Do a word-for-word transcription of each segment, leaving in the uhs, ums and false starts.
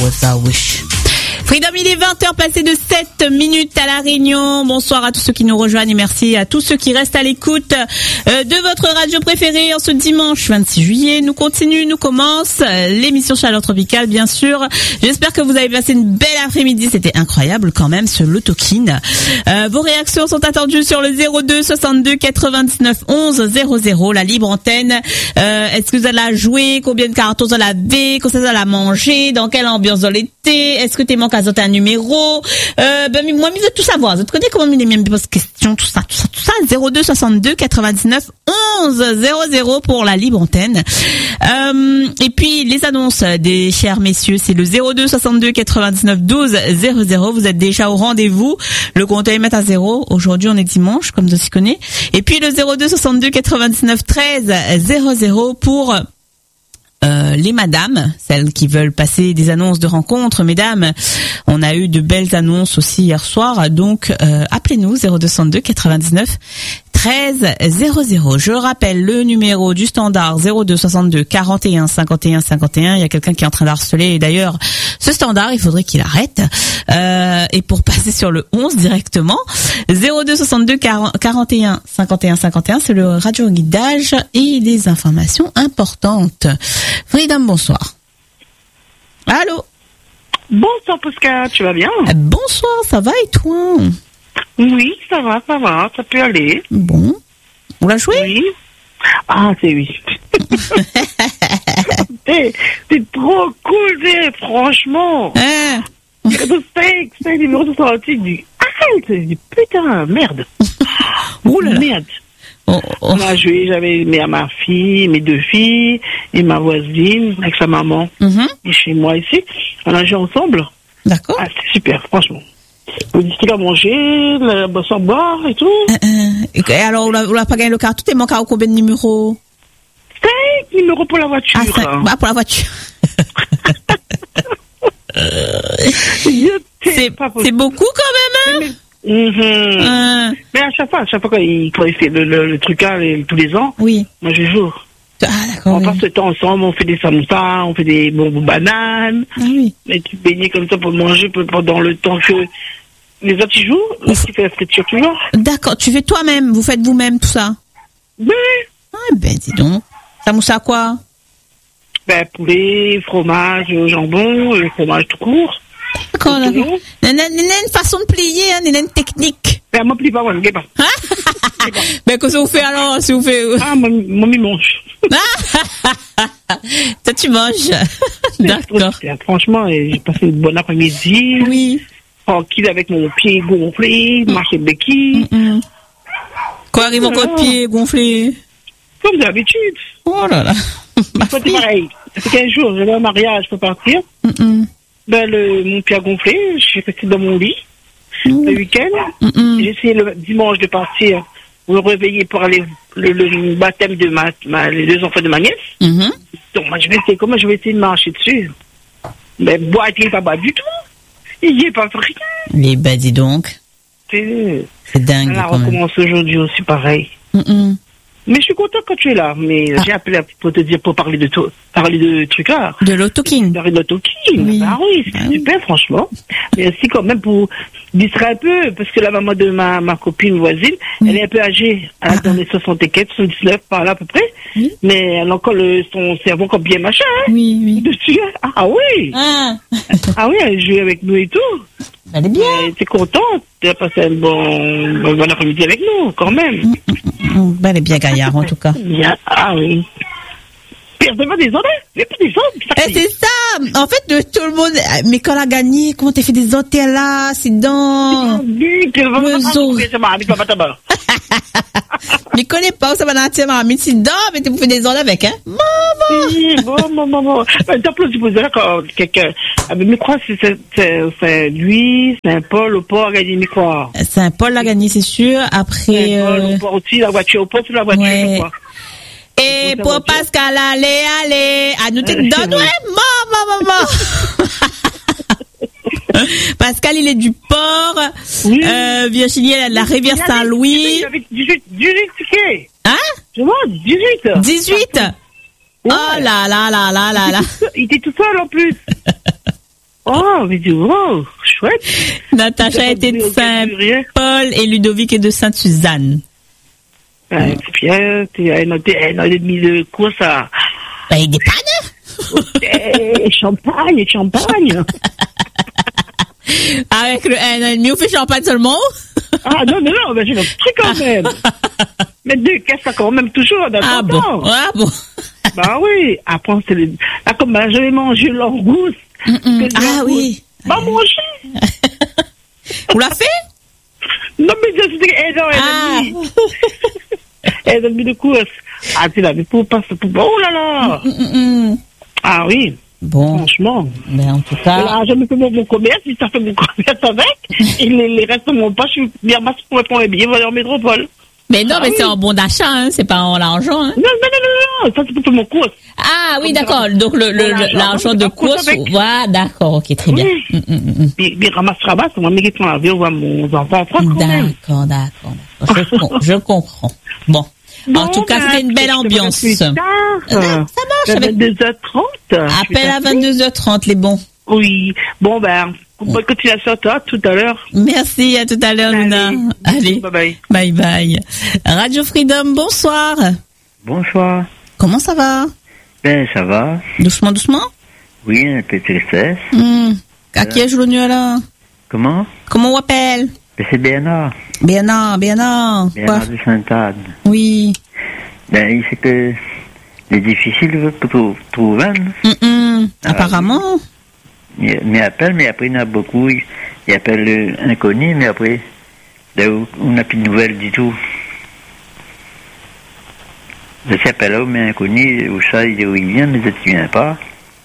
Rosa Wish. Freedom, il est vingt heures passées de sept minutes à La Réunion. Bonsoir à tous ceux qui nous rejoignent et merci à tous ceux qui restent à l'écoute euh, de votre radio préférée en ce dimanche vingt-six juillet. Nous continuons, nous commence euh, l'émission Chaleur Tropicale, bien sûr. J'espère que vous avez passé une belle après-midi. C'était incroyable quand même ce Lotokin. Euh, vos réactions sont attendues sur le zéro deux soixante-deux quatre-vingt-dix-neuf onze zéro zéro, la libre antenne. Euh, est-ce que vous allez la jouer? Combien de cartons vous allez laver? Comment ça vous allez la manger? Dans quelle ambiance vous l'été? Est-ce que t'es manqué à un numéro? Euh, ben, moi, je veux tout savoir. Vous connaissez comment il me pose question, tout ça, tout ça, tout ça. zéro deux soixante-deux quatre-vingt-dix-neuf onze zéro zéro pour la libre antenne. Euh, et puis, les annonces des chers messieurs, c'est le zéro deux soixante-deux quatre-vingt-dix-neuf douze zéro zéro. Vous êtes déjà au rendez-vous. Le compte est mettre à zéro. Aujourd'hui, on est dimanche, comme vous s'y connaissez. Et puis, le zéro deux soixante-deux quatre-vingt-dix-neuf treize zéro zéro pour Euh, les madames, celles qui veulent passer des annonces de rencontres. Mesdames, on a eu de belles annonces aussi hier soir, donc euh, appelez-nous zéro deux soixante-deux quatre-vingt-dix-neuf treize zéro zéro. Je rappelle le numéro du standard zéro deux soixante-deux quarante et un cinquante et un cinquante et un. Il y a quelqu'un qui est en train d'harceler et d'ailleurs ce standard, il faudrait qu'il arrête. Euh, et pour passer sur le onze directement, zéro deux soixante-deux quarante et un cinquante et un cinquante et un, c'est le radio guidage et les informations importantes. Freedom, bonsoir. Allô? Bonsoir Pascal, tu vas bien? Bonsoir, ça va et toi? Oui, ça va, ça va, ça peut aller. Bon. On l'a joué? Oui. Ah, c'est oui. t'es, t'es trop cool, t'es, franchement. Hein? cinq, cinq numéros de sortie du... Ah, c'est du putain, merde. Ouh là là. Merde. Oh, oh. On a joué, j'avais mes, ma fille, mes deux filles, et ma voisine, avec sa maman, Mm-hmm. et chez moi ici. On a joué ensemble. D'accord. Ah, c'est super, franchement. On dit qu'il a mangé, la boisson à boire et tout. Euh, euh, et alors, on n'a pas gagné le carton, t'es manqué à combien de numéros? cinq numéros pour la voiture. Ah, cinq. Bah, pour la voiture. c'est, c'est beaucoup quand même, hein? Mm-hmm. Euh, Mais à chaque fois, à chaque fois quand il, quand il fait le, le, le truc là, les, tous les ans, oui. moi je joue. Ah, d'accord. On oui. passe le temps ensemble, on fait des samoussas, on fait des bonbons bananes, Ah oui. des petits beignets comme ça pour manger pendant le temps que les autres ils jouent, l'autre qui fait la friture toujours. D'accord, tu fais toi-même, vous faites vous-même tout ça? Oui. Ah, ben, dis donc. Ça mousse à quoi? Ben, poulet, fromage, jambon, le fromage tout court. D'accord, d'accord. Il y a une façon de plier, hein, il y a une technique. Ben, moi, plie pas, moi, je ne pas. Ben, qu'est-ce que vous faites alors, si vous faites? Ah, moi, moi, il mange. Toi, tu manges. D'accord. Franchement, j'ai passé une bonne après-midi. Oui. Tranquille avec mon pied gonflé, marcher béquille. Mm-mm. Quoi arrive encore de pied gonflé? Comme d'habitude. Oh là là. C'est pareil. Ça fait quinze jours, j'allais au mariage, je peux partir. Mm-mm. Ben, le, mon pied a gonflé, je suis restée dans mon lit. Mm. Le week-end. Mm-mm. J'ai essayé le dimanche de partir, me réveiller pour aller le, le baptême de ma, ma, les deux enfants de ma nièce. Mm-hmm. Donc, moi, je vais essayer, comment je vais essayer de marcher dessus? Mais boire, il n'est pas bas du tout. Il n'y est pas rien. Eh ben, dis donc. C'est, C'est dingue, on a quand même. recommencé aujourd'hui aussi, pareil. Mm-mm. Mais je suis content que tu es là. Mais Ah. j'ai appelé pour te dire, pour parler de tout, parler de trucs là. De l'autoking. Parler de l'autoking. Oui. Bah oui, c'est Ah oui. super, franchement. Mais aussi, quand même, pour distraire un peu, parce que la maman de ma, ma copine voisine, Oui. elle est un peu âgée. Elle Ah, a dans les soixante-quatre, soixante-dix-neuf, par là, à peu près. Oui. Mais elle a encore le, son cerveau encore bien machin, hein. Oui, oui. Dessus, hein. Ah oui. Ah, Ah oui, elle joue avec nous et tout. elle est bien. Elle était contente. Elle a passé un bon, un bon après-midi avec nous, quand même. Mm, ben, elle est bien gaillard, en tout cas. Bien. Ah oui. Puis elle demande des ordres. Il n'y a pas des ordres. Eh, c'est ça. En fait, de tout le monde. Mais quand elle a gagné, comment t'as fait des hôtels là, c'est dans. Mais connais pas où ça va dans la maman. Mais c'est dans, mais tu fais des ordres avec, hein. Maman. Oui, bon, bon, bon, bon. T'applaudis, tu posais là quand quelqu'un. Mais je crois que c'est, c'est, c'est lui, Saint-Paul, au port, a gagné, mais quoi. Saint-Paul l'a gagné, c'est sûr. Après. Saint-Paul, Euh... au port aussi, la voiture, au port, sur la voiture, Ouais. quoi. Et pour Pascal, allez, allez. À nous te donne, ouais, maman, maman. Pascal, il est du port. Oui. Euh, Virginie, elle a de la rivière Saint-Louis. Il avait dix-huit, dix-huit tickets. Hein? Je vois, dix-huit. dix-huit? Ouais. Oh là là là là là là. Il était tout seul en plus. Oh, mais dis, oh, chouette. Natacha était de Saint-Paul et Ludovic est de Sainte-Suzanne. Ben, c'est bien, t'es un an et demi de course à... Ben, il dépanne. Et champagne, et champagne. Avec le un an et demi, on fait champagne seulement? Ah, non, non, non, ben, j'ai notre truc quand même. Mais deux caisses, ça quand même toujours, dans Ah ton bon? temps. Ah bon? Bah oui, après, c'est le... Là, comme ben, j'avais mangé l'angouste. Mm -mm. Ah oui. Bah, manger. Vous l'a fait? Non, mais c'était un an Ah. et demi. Un an et demi de course. Ah, tu l'avais pour passer pour... Oh là là. Mm -mm. Ah oui. Bon. Franchement. Ben, en tout cas. Là, j'ai fait mon, mon commerce, si ça fait mon commerce avec, et les, les restes de mon poche, je suis bien masse pour prendre les billets, aller en métropole. Mais non, Ah, mais oui. c'est en bon d'achat, hein, c'est pas en l'argent, hein. Non, non, non, non, non, ça c'est pour faire mon course. Ah oui, Comme d'accord. ça. Donc le, le, Voilà, le- l'argent genre, de on course course, avec. voilà, d'accord, ok, très bien. Oui. Mm, mm, mm, Puis, puis ramasse rabasse, moi, mais qui prend l'avion, voir mon enfant en France mm. quand même. D'accord, d'accord, d'accord. Je, com- je comprends. Bon. En Bon, tout cas, ben, c'était une belle je te ambiance. verrai plus tard. Euh, ça marche À avec vingt-deux heures trente. appel à vingt-deux heures trente, les bons. Oui. Bon, ben, bonne continuation à toi, tout à l'heure. Merci, à tout à l'heure, Luna. Allez, Bye bye. bye bye. Radio Freedom, bonsoir. Bonsoir. Comment ça va? Ben, ça va. Doucement, doucement? Oui, un peu de tristesse. Hmm. À qui ai-je l'honneur là? Comment? Comment on appelle? Ben, c'est Bernard. Bernard, Bernard. Quoi? Bernard de Sainte-Anne. Oui. Ben, il sait que c'est difficile pour trou- trouver. Hein. Mm -mm. Ah, Apparemment. Il, il appelle, mais après, il y en a beaucoup. Il, il appelle euh, inconnu, mais après, là, on n'a plus de nouvelles du tout. Je s'appelle là, mais inconnu, où ça, il dit où il vient, mais je ne te souviens pas.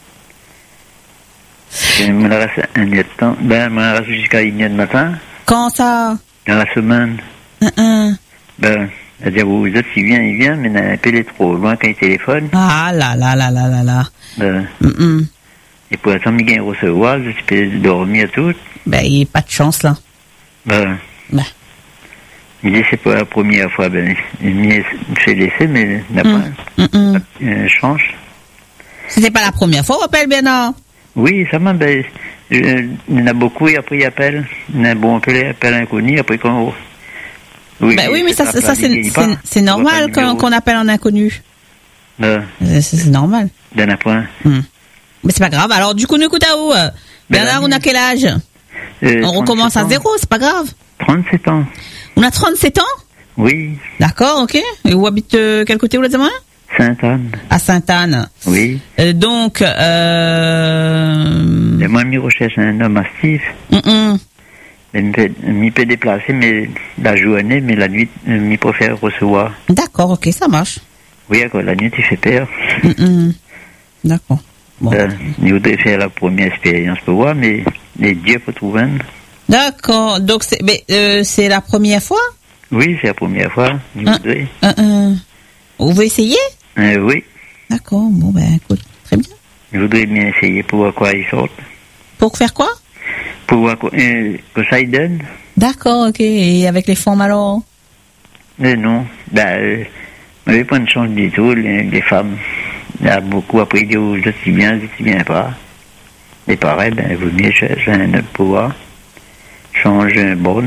Il me reste un de temps. Ben, il me reste jusqu'à une heure du matin, Quand ça? dans la semaine. Mm -mm. Ben, c'est-à-dire, vous autres, il vient, il vient, mais il a appelé trop loin quand il téléphone. Ah là là là là là là. Ben, Mm -mm. et pour attendre qu'il vienne recevoir, je peux dormir tout. Ben, il n'y a pas de chance là. Ben, Ben. il dit, c'est pas la première fois, ben, il m'y fait laisser, mais il n'a Mm. pas Mm -mm. euh, change. C'était pas la première fois, on appelle Bernard. Oui, ça m'a, ben, euh, il y en a beaucoup, et après, il appelle. Il y en a bon, appel, appel inconnu, après, quand oui, Ben oui, mais ça, ça c'est c'est- c'est normal qu'on qu'on appelle un inconnu. Ben, C'est c'est normal. d'un point. Hmm. Mais c'est pas grave. Alors, du coup, nous écoute à où? euh, Bernard, Ben, on a quel âge? Euh, On recommence à trente-sept ans. zéro, c'est pas grave. trente-sept ans. On a trente-sept ans? Oui, D'accord, ok. Et où habite, euh, quel côté, vous l'avez dit? Sainte-Anne. À Sainte-Anne. Oui. Euh, donc, euh... Et moi, je recherche un homme actif. mm, mm. Il peut, il peut déplacer mais la journée, mais la nuit, il préfère recevoir. D'accord, ok, ça marche. Oui, d'accord, la nuit, tu fais peur. Mm, mm. D'accord. Bon. Euh, il voudrait faire la première expérience pour voir, mais les dieux pour trouver un. D'accord. Donc, c'est mais, euh, c'est la première fois? Oui, c'est la première fois. Il Hein? voudrait. Euh, euh. Vous voulez essayer? Euh, oui, D'accord, bon, ben, écoute, très bien. il voudrait bien essayer pour voir quoi il sort. Pour faire quoi? Pour voir quoi, euh, que ça il donne. D'accord, ok. Et avec les formes alors? Mais non, ben, euh, on n'avait pas de chance du tout, les, les femmes. Il y a beaucoup après, ils disent, oh, je suis bien, je suis bien pas. Et pareil, ben, il vaut mieux chercher un autre pouvoir. Change un bon.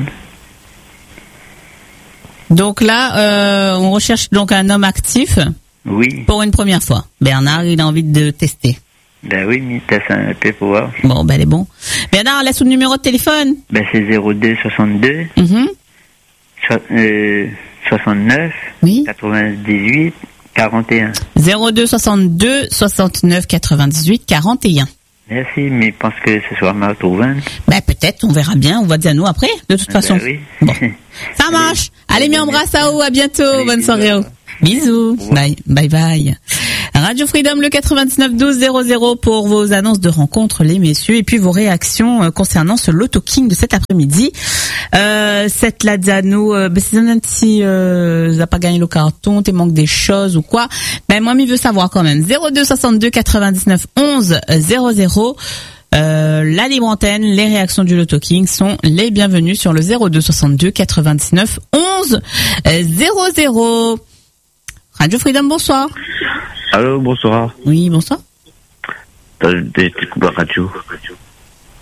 Donc là, euh, on recherche donc un homme actif Oui, pour une première fois. Bernard, il a envie de tester. ben oui, mais t'as ça un peu pour voir. Bon, ben, elle est bon. Bernard, laisse son numéro de téléphone. Ben c'est zéro deux soixante-deux, Mhm. so- euh, soixante-neuf, Oui. quatre-vingt-dix-huit, quarante et un. zéro deux soixante-deux soixante-neuf quatre-vingt-dix-huit quarante et un. Merci, mais je pense que ce soir m'a retrouvé. Ben, peut-être, on verra bien. On va dire nous après, de toute façon. Ben oui. Bon. Ça marche. Allez, mis embrasse à vous. À bientôt. Allez, Bonne bisous. soirée. à vous. Bisous. Bye. Bye bye. Radio Freedom, le quatre-vingt-dix-neuf douze zéro zéro pour vos annonces de rencontres, les messieurs, et puis vos réactions euh, concernant ce Loto King de cet après-midi. Euh, cette Ladzano, euh, ben, c'est un petit, euh, vous n'avez pas gagné le carton, t'es manque des choses ou quoi. Ben, moi, m'y veut savoir quand même. zéro deux soixante-deux quatre-vingt-dix-neuf onze zéro zéro. Euh, la libre antenne, les réactions du Loto King sont les bienvenues sur le zéro deux soixante-deux quatre-vingt-dix-neuf onze zéro zéro. Radio Freedom, bonsoir. Allô, bonsoir. Oui, bonsoir. T'as des petits coups à radio.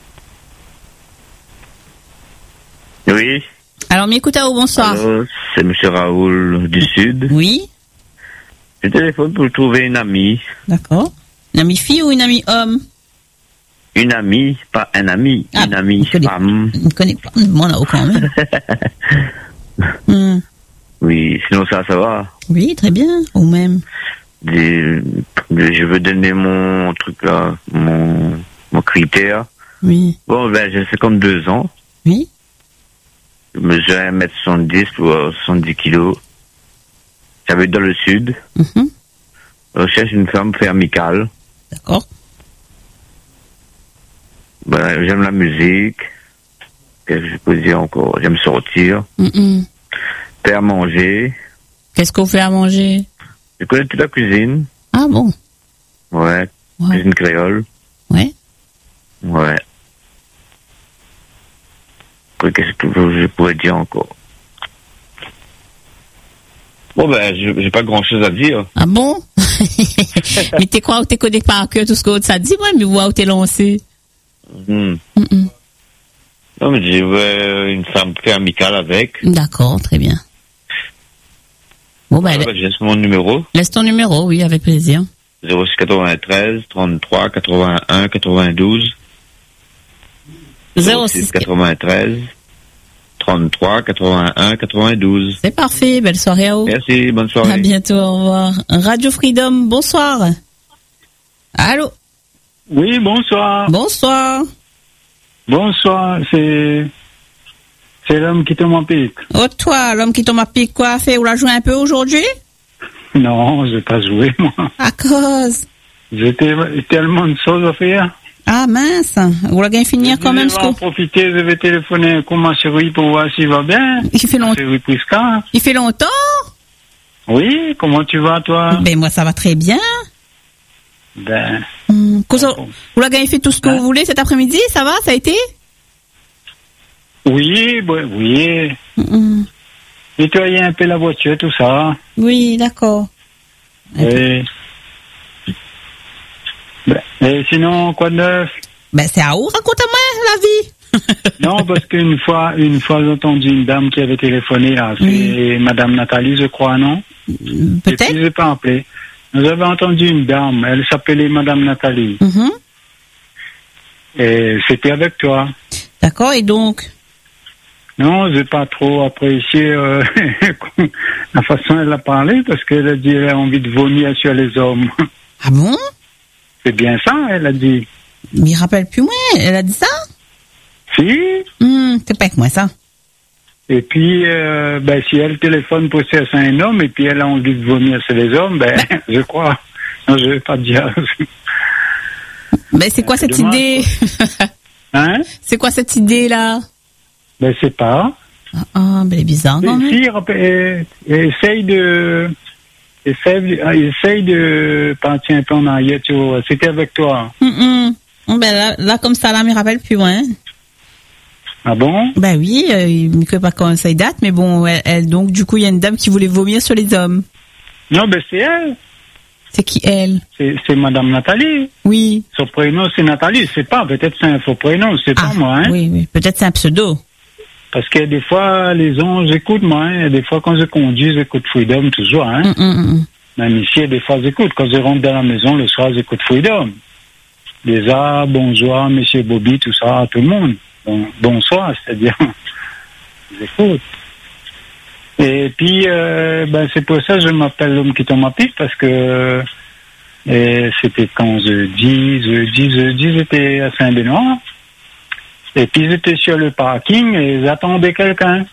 Oui. Alors, Mikoutao, bonsoir. Allô, c'est monsieur Raoul du Sud. Oui. Je téléphone pour trouver une amie. D'accord. Une amie fille ou une amie homme? Une amie, pas un ami, Ah, une amie je ne femme. connais pas. Moi, là, quand même. Hmm. Oui, sinon ça, ça va. Oui, très bien. Ou même. Des- je veux donner mon truc là, mon, mon critère. Oui. Bon, ben, j'ai cinquante-deux ans. Oui. Je mesure un mètre soixante-dix ou soixante-dix kilos. J'habite dans le sud. Mhm. Je cherche une femme fait amicale. D'accord. Ben, j'aime la musique. Qu'est-ce que je peux dire encore? J'aime sortir. Mm-mm. Faire manger. Qu'est-ce qu'on fait à manger? Je connais toute la cuisine. Ah bon? Ouais. Ouais. Cuisine créole. Ouais. Ouais. Après, qu'est-ce que je pourrais dire encore? Bon, ben, j'ai j'ai pas grand chose à dire. Ah bon? Mais t'es quoi, t'es connecté par cœur, tout ce que ça dit, moi, mais vois où t'es lancé. Hmm. Mm-mm. Non, mais j'ai ouais, une femme très amicale avec. D'accord, très bien. Bon, ben, Ah, ben, j'ai mon numéro. laisse ton numéro, oui, avec plaisir. zéro six quatre-vingt-treize, trente-trois, quatre-vingt-un, quatre-vingt-douze. zéro six quatre-vingt-treize, trente-trois, quatre-vingt-un, quatre-vingt-douze. C'est parfait, belle soirée à vous. Merci, bonne soirée. À bientôt, au revoir. Radio Freedom, bonsoir. Allô? Oui, bonsoir. Bonsoir. Bonsoir, c'est c'est l'homme qui te m'en pique. Oh, toi, l'homme qui tombe à pique, quoi, fait, ou l'a joué un peu aujourd'hui? Non, je vais pas jouer, moi. À cause. J'ai tellement de choses à faire. Ah, mince. Ou l'a bien finir quand même, Je ce vais en que... profiter, je vais téléphoner à ma chérie pour voir s'il va bien. Il fait longtemps. Chérie Prisca. Il fait longtemps? Oui, comment tu vas, toi? Ben, moi, ça va très bien. Ben, Hum, cause- bon. Vous l'avez gagné fait tout ce que Hein? vous voulez cet après-midi, ça va, ça a été? oui, bon, oui. Hum, Nettoyer un peu la voiture, tout ça. Oui, d'accord. Oui. Ben, et sinon, quoi de neuf? Ben, c'est à où? Raconte-moi la vie. Non, parce qu'une fois, une fois, j'ai entendu une dame qui avait téléphoné, là. C'est Oui. Madame Nathalie, je crois, non? Et puis, Peut-être? j'ai pas appelé. Nous avons entendu une dame, elle s'appelait Madame Nathalie. Mhm. Et c'était avec toi. D'accord, et donc? Non, j'ai pas trop apprécié euh, la façon dont elle a parlé, parce qu'elle a dit qu'elle a envie de vomir sur les hommes. Ah bon? C'est bien ça, elle a dit. Mais il rappelle plus moi, elle a dit ça? Si. Hum, c'est pas avec moi, ça. Et puis, euh, ben, si elle téléphone pour chercher un homme, et puis elle a envie de vomir sur les hommes, ben, je crois. Non, je vais pas dire. Ben, c'est quoi cette dommage, idée? Hein? C'est quoi cette idée-là? Ben, c'est pas. Ah, ah, ben, elle est bizarre, quand même. Si, euh, essaye de, essaye, euh, essaye de partir un peu en arrière, tu vois. C'était avec toi. Hum, hum. Ben, là, là, comme ça, là, il me rappelle plus, moi, hein. Ah bon? Ben oui, euh, il ne sait pas quand ça date, mais bon, elle, elle, donc, du coup, il y a une dame qui voulait vomir sur les hommes. Non, ben, c'est elle. C'est qui, elle? C'est, c'est Madame Nathalie. Oui. Son prénom, c'est Nathalie. C'est pas, peut-être c'est un faux prénom, c'est Ah, pas moi, hein. oui, oui. Peut-être c'est un pseudo. Parce que des fois, les gens, j'écoute, moi, hein. Des fois, quand je conduis, j'écoute Freedom, toujours, hein. Hum, hum, hum. Même ici, des fois, j'écoute. Quand je rentre dans la maison, le soir, j'écoute Freedom. Déjà, bonjour, Monsieur Bobby, tout ça, à tout le monde. Bon, bonsoir, c'est-à-dire, j'écoute. Et puis, euh, ben, c'est pour ça que je m'appelle l'homme qui tombe à pic, parce que et c'était quand jeudi, jeudi, jeudi, j'étais à Saint-Benoît. Et puis, j'étais sur le parking et j'attendais quelqu'un.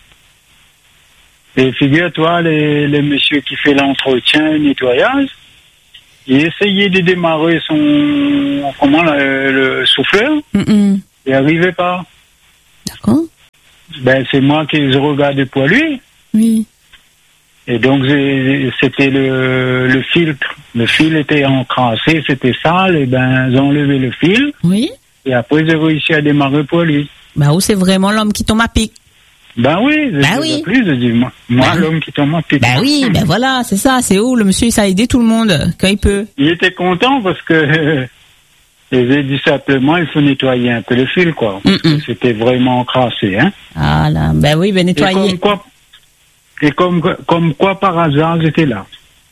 Et figure-toi, les, les monsieur qui fait l'entretien, le nettoyage, il essayait de démarrer son, comment, le, le souffleur. Hum, hum. Il n'arrivait pas. D'accord. Ben, c'est moi qui je regardais pour lui. Oui. Et donc, j'ai- c'était le, le filtre. Le fil était encrassé, c'était sale. Et ben, j'ai enlevé le fil. Oui. Et après, j'ai réussi à démarrer pour lui. Ben, où c'est vraiment l'homme qui tombe à pic? Ben oui, je Ben l'ai oui. appelé, je dis, moi, moi Ben- l'homme qui tombe à pic. Ben oui, ben voilà, c'est ça, c'est où le monsieur, ça a aidé tout le monde, quand il peut. Il était content parce que Et j'ai dit simplement, il faut nettoyer un peu le fil, quoi. Parce que c'était vraiment crassé, hein. Ah là, ben oui, ben Et nettoyer. comme quoi, et comme, comme quoi par hasard, j'étais là.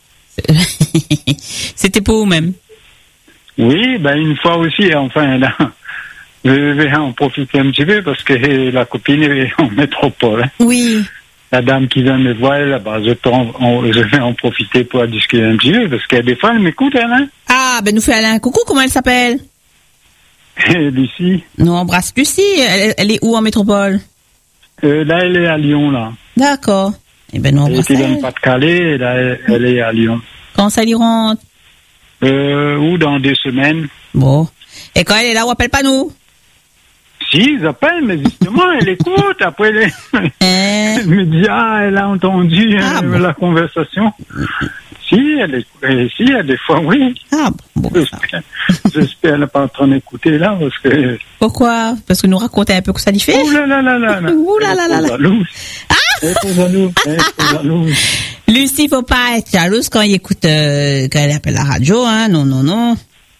C'était pour vous-même. Oui, ben une fois aussi, enfin, là, je vais en profiter un petit peu parce que la copine est en métropole, hein. Oui. La dame qui vient me voir là-bas, je, peux en- en- je vais en profiter pour discuter un petit peu parce qu'il y a des fois, elle m'écoute, elle, hein. Ah, ben nous fait un coucou, comment elle s'appelle? Et Lucie, Nous embrasse Lucie. Elle, elle est où en métropole? euh, là, elle est à Lyon, là. D'accord. Eh ben nous Elle embrasse était dans le elle. Pas-de-Calais, et là, elle, elle est à Lyon. Quand ça lui rentre? Euh, ou dans deux semaines. Bon. Et quand elle est là, on appelle pas nous? Si, ils appellent, mais justement, elle écoute. Après, elle, Hein? elle me dit, ah, elle a entendu Ah, euh, bon. la conversation. Si, elle écoute. euh, Si, il y a des fois, oui. Ah, bon. bon, ça. J'espère j'espère qu'elle n'est pas en train d'écouter là, parce que... Pourquoi? Parce que nous raconter un peu que ça lui fait? Ouh là là là là là. Ouh là là là là. Elle est trop jalouse. Elle est trop jalouse. Lucie, faut pas être jalouse quand il écoute, euh, quand elle appelle la radio, hein. Non, non, non.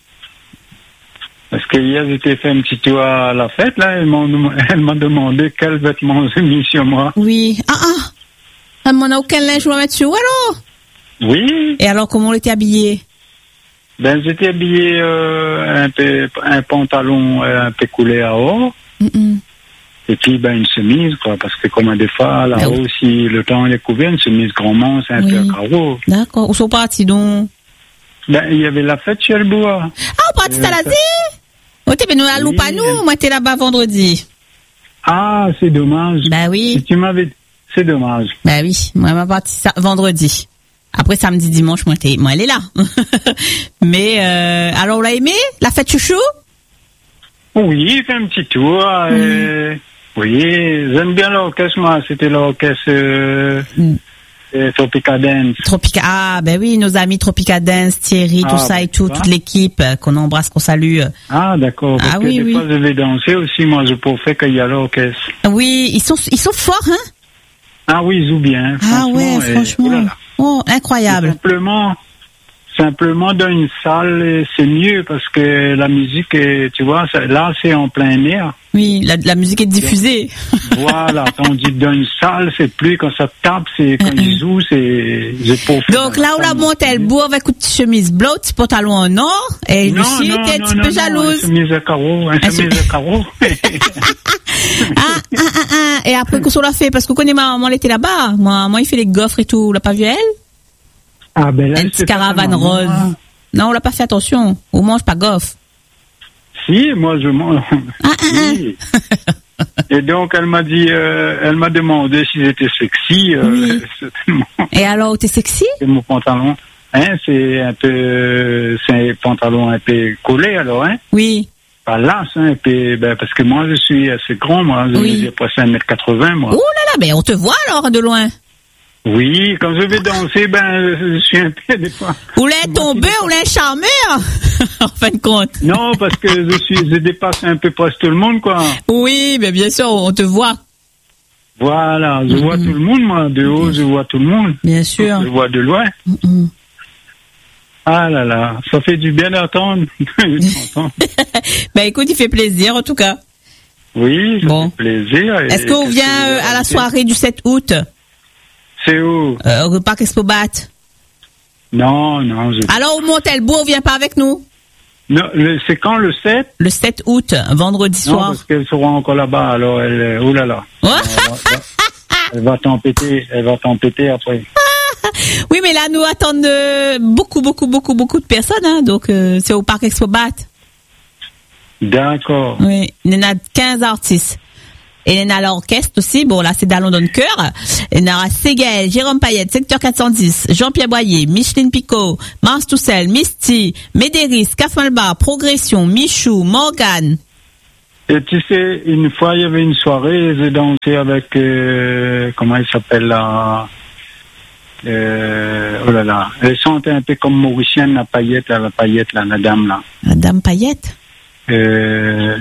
Parce que hier, j'étais fait un petit tour à la fête, là. Elle m'a elle m'a demandé quels vêtements j'ai mis sur moi. Oui. Ah, ah. Elle m'en a aucun linge pour mettre sur, alors? Oui. Et alors, comment on était habillé? Ben, j'étais habillé euh, un peu, un pantalon euh, un peu coulé à haut. Mm-mm. Et puis, ben, une chemise, quoi. Parce que, comme des fois, Ben là-haut, oui. si le temps est couvert, une chemise grand manche, un Oui. peu à carreaux. D'accord. Où sont partis, donc? Ben, il y avait la fête chez le bois. Ah, on partit Euh, à la ça- vie? Oh, t'es venu à Oui. loupe à nous? Moi, t'es là-bas vendredi. Ah, c'est dommage. Bah Si oui. tu m'avais... C'est dommage. Bah oui. Moi, ma partie ça, vendredi. Après, samedi, dimanche, moi, t'es, moi, elle est là. Mais, euh, alors, on l'a aimé? La fête chouchou? Oui, fait un petit tour. euh, Oui, j'aime bien l'orchestre, moi. C'était l'orchestre euh, Mm. euh, Tropica Dance. Tropica, ah, ben oui, nos amis Tropica Dance, Thierry, tout Ah, ça ben, et tout, tu vois. toute l'équipe euh, qu'on embrasse, qu'on salue. euh. Ah, d'accord. Parce Ah que oui, des oui. fois, je vais danser aussi. Moi, je pourrais qu'il y a l'orchestre. Oui, ils sont, ils sont forts, hein? Ah oui, ils jouent bien. Ah ouais, et- oh là franchement. là. Oh, incroyable. Simplement, simplement dans une salle, euh, c'est mieux parce que la musique, est, tu vois, ça- là, c'est en plein air. Oui, la, la musique est diffusée. Voilà, tandis que dans une salle, c'est plus quand ça tape, c'est quand Mm-mm. ils jouent, c'est. j'ai pas fait Donc dans là où la salle, monte, elle bourre avec une petite chemise bleue, petit pantalon en or, et Non, Lucie non, était un non, petit non, peu non, jalouse. Un chemise à carreaux, un Un chemise à carreaux. Ah, ah, ah, ah. Et après, qu'est-ce qu'on l'a fait? Parce qu'on connaît ma maman, elle était là-bas. Moi, moi, il fait les gaufres et tout. On l'a pas vu elle? Ah ben là, Une petite caravane rose. Non, on l'a pas fait attention. On mange pas gaufre. Si, moi je mange. Ah, ah, Oui. Et donc elle m'a dit, euh, elle m'a demandé si j'étais sexy. Euh, Oui. certainement. Et alors, t'es sexy? C'est mon pantalon. Hein, c'est un peu, c'est un pantalon un peu collé alors, hein. Oui. Pas lasse, hein, et puis, ben, parce que moi je suis assez grand, moi, je Oui. suis presque un mètre quatre-vingts, moi. Oh là là, ben on te voit alors de loin. Oui, quand je vais danser, ben, je suis un peu des fois. Ou l'un tombé, ou l'un charmeur. En fin de compte. Non, parce que je suis, je dépasse un peu presque tout le monde, quoi. Oui, mais bien sûr, on te voit. Voilà, je Mhm. vois tout le monde, moi. De haut, je vois tout le monde. Bien sûr. Je vois de loin. Mhm. Ah là là, ça fait du bien d'entendre. Je suis content. Ben écoute, il fait plaisir en tout cas. Oui, ça Bon. fait plaisir. Et Est-ce qu'on qu'est-ce vient que vous euh, à la avez soirée du sept août C'est où? euh, au parc Expo Bat? Non, non. Je... Alors au Montelbourg, viens pas avec nous. Non, le- c'est quand le sept? Le sept août, vendredi Non, soir. parce qu'elle sera encore là-bas, alors elle, euh, oh là là. Ouais. Elle va- Elle va t'empêter, elle va t'empêter après. Oui, mais là, nous attendons euh, beaucoup, beaucoup, beaucoup, beaucoup de personnes. Hein, donc, euh, c'est au parc Expo Bat. D'accord. Oui, il y en a quinze artistes. Et il y en a l'orchestre aussi. Bon, là, c'est Dallon Doncoeur. Il y en a Séguel, Jérôme Payette, Secteur quatre cent dix, Jean-Pierre Boyer, Micheline Picot, Mars Toussel, Misty, Médéris, Cafmalbar, Progression, Michou, Morgane. Et tu sais, une fois, il y avait une soirée, j'ai dansé avec, euh, comment elle s'appelle là, euh, oh là là, elle chantait un peu comme mauricienne, la paillette, là, la paillette, là, la dame, là. Madame Payette. Euh,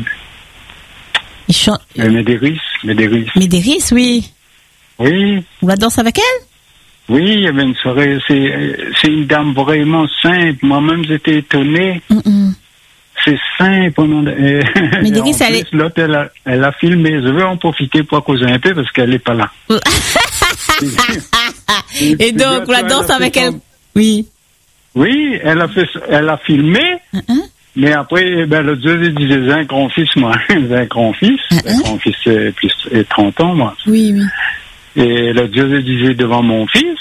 Il chante. euh, Médéris, Médéris. Médéris, oui. Oui, On va danser avec elle? oui, il y avait une soirée, c'est, c'est une dame vraiment simple, moi-même j'étais étonné. Mm-mm. c'est simple. Pendant, et, Mais et en ça plus, allait... l'autre, elle a, elle a filmé. Je vais en profiter pour causer un peu parce qu'elle n'est pas là. et, et donc, la danse avec elle... Son... Oui. Oui, elle a, fait, elle a filmé. Uh-huh. Mais après, ben, le Dieu disait, j'ai un grand-fils, moi. J'ai un grand-fils. Uh-huh. Un grand-fils, c'est plus et trente ans, moi. Oui, oui. Et le Dieu disait devant mon fils.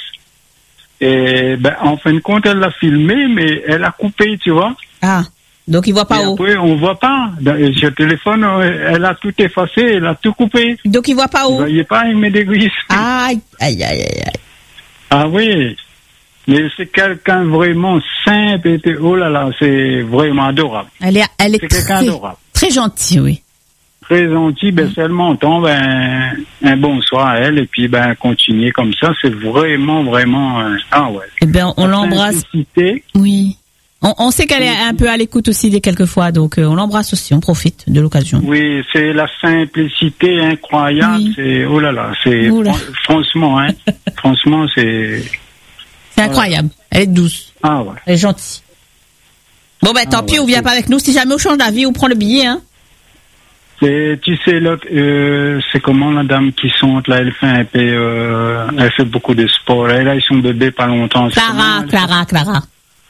Et ben, en fin de compte, elle l'a filmé, mais elle a coupé, tu vois. Ah, donc il voit pas et où. Après, on voit pas. Sur le téléphone, elle a tout effacé, elle a tout coupé. Donc il voit pas où. Vous voyez pas, il met des grises. Aïe, aïe, aïe, aïe. Ah oui. Mais c'est quelqu'un vraiment simple et oh là là, c'est vraiment adorable. Elle est, elle est c'est quelqu'un très, adorable. Très gentil, oui. Très gentil, ben, si elle m'entend, ben, un bonsoir à elle, et puis, ben, continuer comme ça, c'est vraiment, vraiment, euh, ah ouais. Eh ben, on l'embrasse. Oui. On, on sait qu'elle est un peu à l'écoute aussi des quelquefois, donc, euh, on l'embrasse aussi, on profite de l'occasion. Oui, c'est la simplicité incroyable, oui. C'est, oh là là, c'est, Oula. franchement, hein, franchement, c'est... C'est incroyable. Elle est douce. Ah ouais. Elle est gentille. Bon, ben, tant ah, pis, ouais, on vient c'est... pas avec nous. Si jamais on change d'avis, on prend le billet, hein. C'est, tu sais, là, euh, c'est comment la dame qui saute, là, elle fait un peu, euh, elle fait beaucoup de sport. Elle a eu son bébé pas longtemps. Clara, Clara, Clara.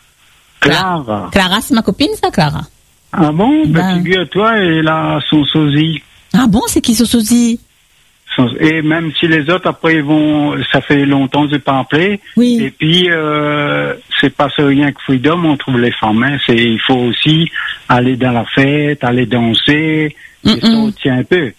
Clara. Clara, c'est ma copine, ça, Clara. Ah bon? Ben, ben figure-toi, elle a son sosie. Ah bon? C'est qui son sosie? Et même si les autres, après, ils vont, ça fait longtemps que je n'ai pas appelé. Oui. Et puis, euh, c'est pas rien que Freedom, on trouve les femmes, hein. C'est, il faut aussi aller dans la fête, aller danser, mm-mm. et sortir un peu.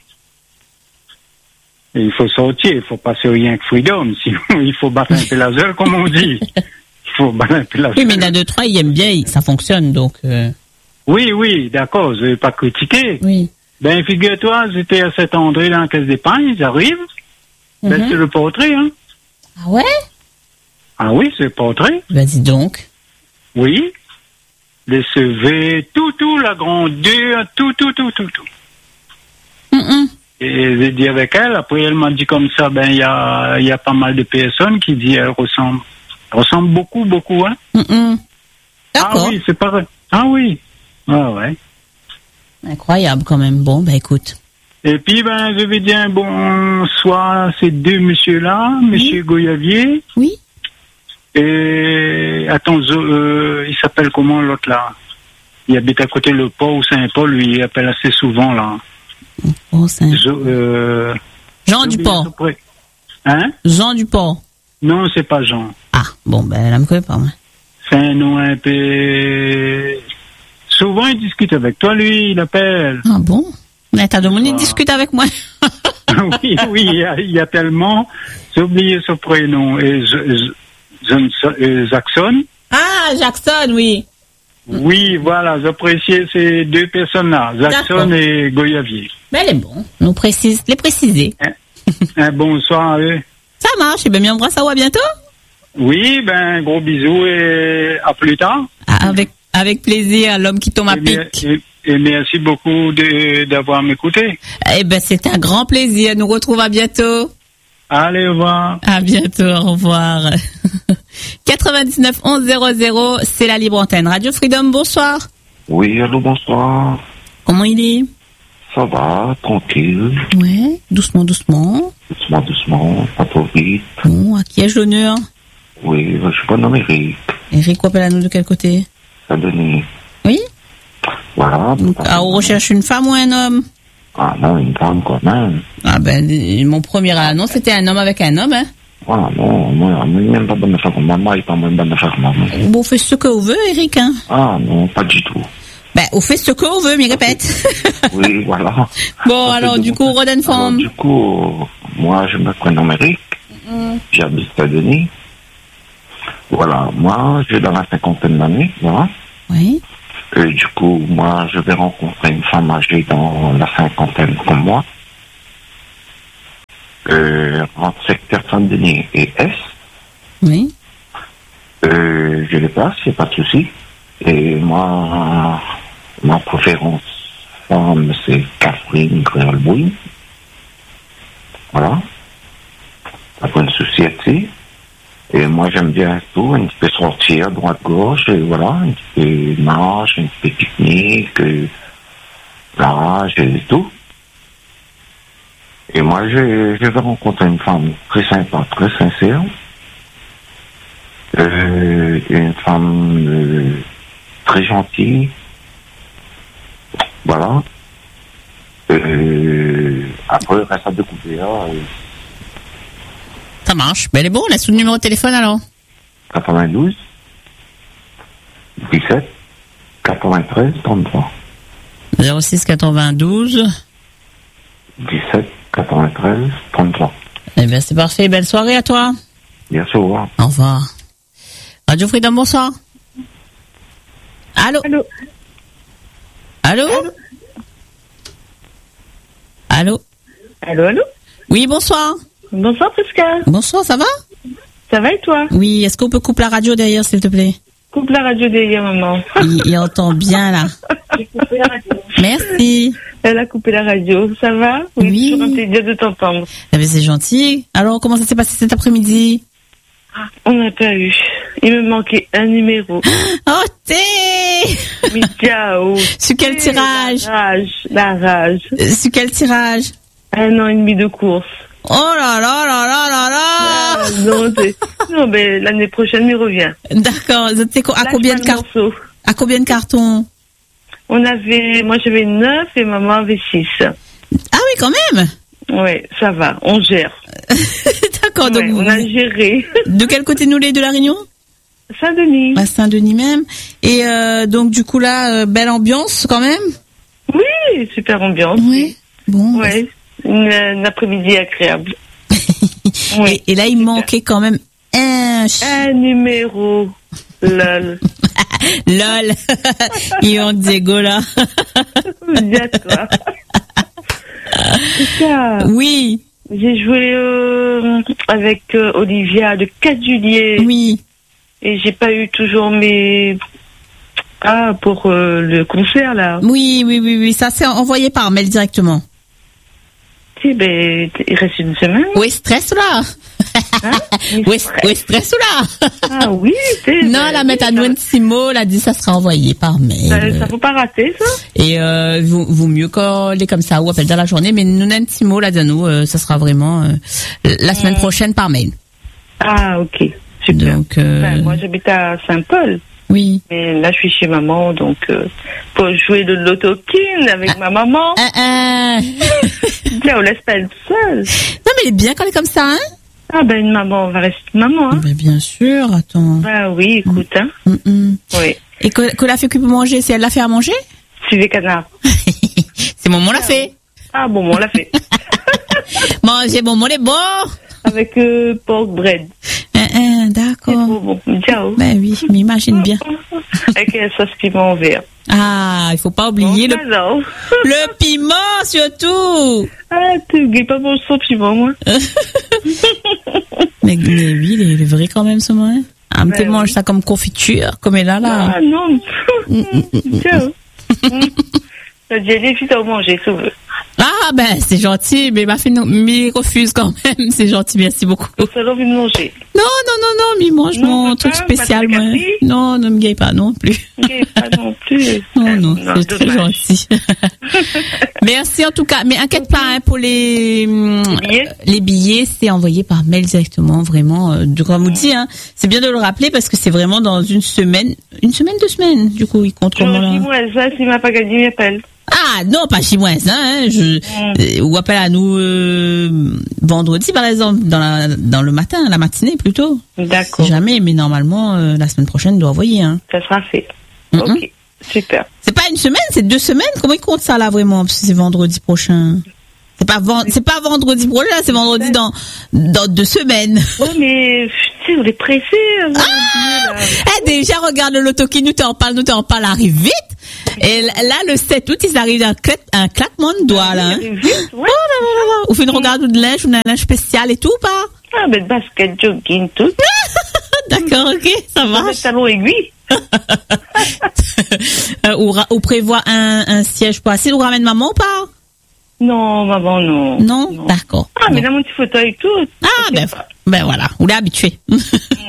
Et il faut sortir, il faut pas se rien que Freedom, sinon il faut battre un peu la gueule, comme on dit. Il faut battre un peu la gueule. Oui, mais il y en a deux, trois, ils aiment bien, ça fonctionne, donc, euh... Oui, oui, d'accord, je vais pas critiquer. Oui. Ben, figure-toi, j'étais à Saint-André dans la caisse d'épargne, ils arrivent. Mm-hmm. Ben, c'est le portrait, hein. Ah ouais? Ah oui, c'est le portrait. Ben, dis donc. Oui. Les C V, tout, tout, la grandeur, tout, tout, tout, tout, tout. Mm-mm. Et j'ai dit avec elle, après elle m'a dit comme ça, ben, il y a, y a pas mal de personnes qui disent, elle ressemble, elle ressemble beaucoup, beaucoup, hein. Mm-mm. D'accord. Ah oui, c'est pareil. Ah oui. Ah ouais. Incroyable quand même. Bon, ben écoute. Et puis, ben, je vais dire bonsoir à ces deux messieurs-là, oui. Monsieur Goyavier. Oui. Et, attends, euh, il s'appelle comment l'autre là? Il habite à côté le port ou Saint-Paul, lui, il appelle assez souvent là. Oh, Saint... Je, euh, Jean Dupont. Hein? Jean Dupont. Non, c'est pas Jean. Ah, bon, ben, elle me connaît pas, moi. C'est un nom un peu... Souvent, il discute avec toi, lui, il appelle. Ah bon? Mais t'as demandé, il discute avec moi. Oui, oui, il y, a, il y a tellement... J'ai oublié ce prénom. Et je, je, je, Jackson. Ah, Jackson, oui. Oui, voilà, j'appréciais ces deux personnes-là, Jackson D'accord. Et Goyavier. Ben, elle est bon, nous précise, les préciser. Un, un bonsoir à eux. Ça marche, et ben, bien, embrasse, à bientôt. Oui, ben, gros bisous et à plus tard. Ah, avec Avec plaisir, l'homme qui tombe à pic. Et, et merci beaucoup de, d'avoir m'écouté. Eh ben, c'est un grand plaisir. Nous retrouvons à bientôt. Allez, au revoir. À bientôt, au revoir. quatre-vingt-dix-neuf onze zéro zéro, c'est la libre antenne. Radio Freedom, bonsoir. Oui, allô, bonsoir. Comment il est? Ça va, tranquille. Ouais, doucement, doucement. Doucement, doucement, pas trop vite. Bon, à qui ai-je l'honneur? Oui, je suis pas nommé Eric. Eric, appelle à nous de quel côté? Saint-Denis. Oui. Voilà. Donc, ah, on recherche une femme ou un homme? Ah non, une femme quand même. Ah ben, mon premier annonce, c'était un homme avec un homme, hein. Voilà, non, moi, même pas bonne affaire comme maman, et pas moins bonne affaire comme maman. Bon, on fait ce qu'on veut, Eric, hein. Ah non, pas du tout. Ben, on fait ce qu'on veut, mais répète. Oui, voilà. Bon, alors, du coup, Roden Femme. Du coup, moi, je me prénomme Eric. Mm-hmm. J'habite à Denis. Voilà, moi, j'ai dans la cinquantaine d'années, voilà. Oui. Et du coup, moi, je vais rencontrer une femme âgée dans la cinquantaine comme moi. Euh, entre secteur Saint-Denis et S. Oui. Euh, je les passe, il n'y a pas de souci. Et moi, ma préférence femme, c'est Catherine Gréolbouille. Voilà. Pas de souci là-dessus. Et moi, j'aime bien tout, un petit peu sortir, droite-gauche, et voilà, un petit peu marche, un petit peu pique-nique, et plage, et tout. Et moi, je, je vais rencontrer une femme très sympa, très sincère. Euh, une femme euh, très gentille. Voilà. Euh, après, il reste à découvrir. Euh, Ça marche. Ben, elle est bon, laisse le numéro de téléphone alors. quatre-vingt-douze, dix-sept, quatre-vingt-treize, trente-trois. zéro six quatre-vingt-douze. dix-sept, quatre-vingt-treize, trente-trois. Eh bien, c'est parfait. Belle soirée à toi. Bien sûr, au revoir. Au revoir. Radio Freedom, bonsoir. Allô? Allô? Allô? Allô? Allô, allô? Oui, bonsoir. Bonsoir, Prisca. Bonsoir, ça va? Ça va et toi? Oui, est-ce qu'on peut couper la radio derrière, s'il te plaît? Coupe la radio derrière, maman. Il, il entend bien, là. J'ai coupé la radio. Merci. Elle a coupé la radio. Ça va? Oui. C'est toujours un plaisir de t'entendre. Eh bien, c'est gentil. Alors, comment ça s'est passé cet après-midi? On n'a pas eu. Il me manquait un numéro. Oh, t'es! Mais ciao. Sur quel tirage? La rage. La rage. Euh, Sur quel tirage? Un an et demi de course. Oh là là là là là là! Ah, non, c'est... non, mais l'année prochaine, il revient. D'accord. C'était co- à Lâche combien pas de le cartons? morceau. À combien de cartons? On avait, moi j'avais neuf et maman avait six. Ah oui, quand même! Ouais, ça va, on gère. D'accord, donc Ouais, vous- on a géré. de quel côté nous les de la Réunion? Saint-Denis. À Saint-Denis même. Et euh, donc du coup là, euh, belle ambiance quand même. Oui, super ambiance. Oui. Bon. Ouais, une, une après-midi agréable. Oui. Et, et là, il manquait quand même un. ch- Un numéro. Lol. Lol. Il manque Diego là. Dis à toi. C'est ça. Oui. J'ai joué euh, avec euh, Olivia le quatre juillet. Oui. Et j'ai pas eu toujours mes... Ah, pour euh, le concert, là. Oui, oui, oui, oui. Ça s'est envoyé par mail directement. Si, ben, il reste une semaine. Oui, stress là. Hein? Oui, oui, stress là. Ah oui, c'est... Non, la mettre à Noël Simo, elle a dit ça sera envoyé par mail. Ça, ça faut pas rater, ça. Et euh, vaut, vaut mieux coller comme ça ou appelle dans la journée, mais nous Simo là de nous, euh, ça sera vraiment euh, la semaine prochaine par mail. Ah, ok. Super. Donc, euh, Ben, moi, j'habite à Saint-Paul. oui. Mais là, je suis chez maman, donc euh, pour jouer de l'autokin avec ma maman. Ah, ah. Là, on laisse pas elle seule. Non, mais elle est bien quand elle est comme ça, hein? Ah ben, une maman, on va rester une maman. Hein. Mais bien sûr, attends. Ah oui, écoute, hein. Mm, mm. Oui. Et que, que la fait que pour manger, c'est elle l'a fait à manger? C'est des canards. C'est mon, on l'a fait. Ah bon, bon, on l'a fait. Manger bon, on est bon. Avec euh, pork bread. Ah, ah, C'est d'accord. trop bon. Ciao. Ben oui, je m'imagine bien. Avec un sauce piment vert. Ah, il faut pas oublier le, Bon, alors. le piment surtout. Ah, tu n'es pas bon sans piment, moi. Mais, mais oui, il est, il est vrai quand même ce moment. Ah, mais Ben tu oui. manges ça comme confiture, comme elle a là. Ah non. Ciao. T'as dit, les filles, t'as mangé, tu veux. Ah ben c'est gentil, mais ma fille non, mais il refuse quand même. C'est gentil, merci beaucoup. Ça a envie de manger. Non non non non, mais il mange Non, mon pas truc pas, spécial pas de moi. café. Non, ne me gaille pas non plus. Ok, pas non plus. Non non, Non, c'est très dommage. gentil. Merci en tout cas, mais inquiète pas hein, pour les hum, Les billets les billets, c'est envoyé par mail directement, vraiment. Euh, de comme vous dit, hein, c'est bien de le rappeler parce que c'est vraiment dans une semaine, une semaine, deux semaines. Du coup, il compte Je comment là? dis, ouais, ça, s'il m'a pas gagné, il m'appelle. Ah non, pas chez moi, ça. Hein, je euh, ou appelle à nous euh, vendredi par exemple, dans la dans le matin, la matinée plutôt. D'accord. Si jamais, mais normalement euh, la semaine prochaine, il doit envoyer. Hein. Ça sera fait. Mhm. Ok, super. C'est pas une semaine, c'est deux semaines. Comment il compte ça là vraiment? Parce que c'est vendredi prochain. C'est pas vend- c'est pas vendredi prochain, c'est vendredi dans dans deux semaines. Oh, mais, tu sais, on est pressés. hein, Ah là. Eh, déjà, regarde le loto qui nous t'en parle, nous t'en parle, arrive vite. Et là, le sept août, ils arrivent d'un cla- un claquement de doigts, là. hein. Il arrive vite, ouais. Oh là là là. On fait une regard de linge, on a un linge spécial et tout, pas? Ah, mais basket, jogging, tout. D'accord, ok, ça Avec marche. talon aiguille. euh, ou, ra- ou prévoit un, un siège pour assis, ou ramène maman ou pas? Non, maman, non. Non, d'accord. Ah, mais Bon. là, mon petit fauteuil, tout. Ah, ben, pas. ben voilà, on est habitué.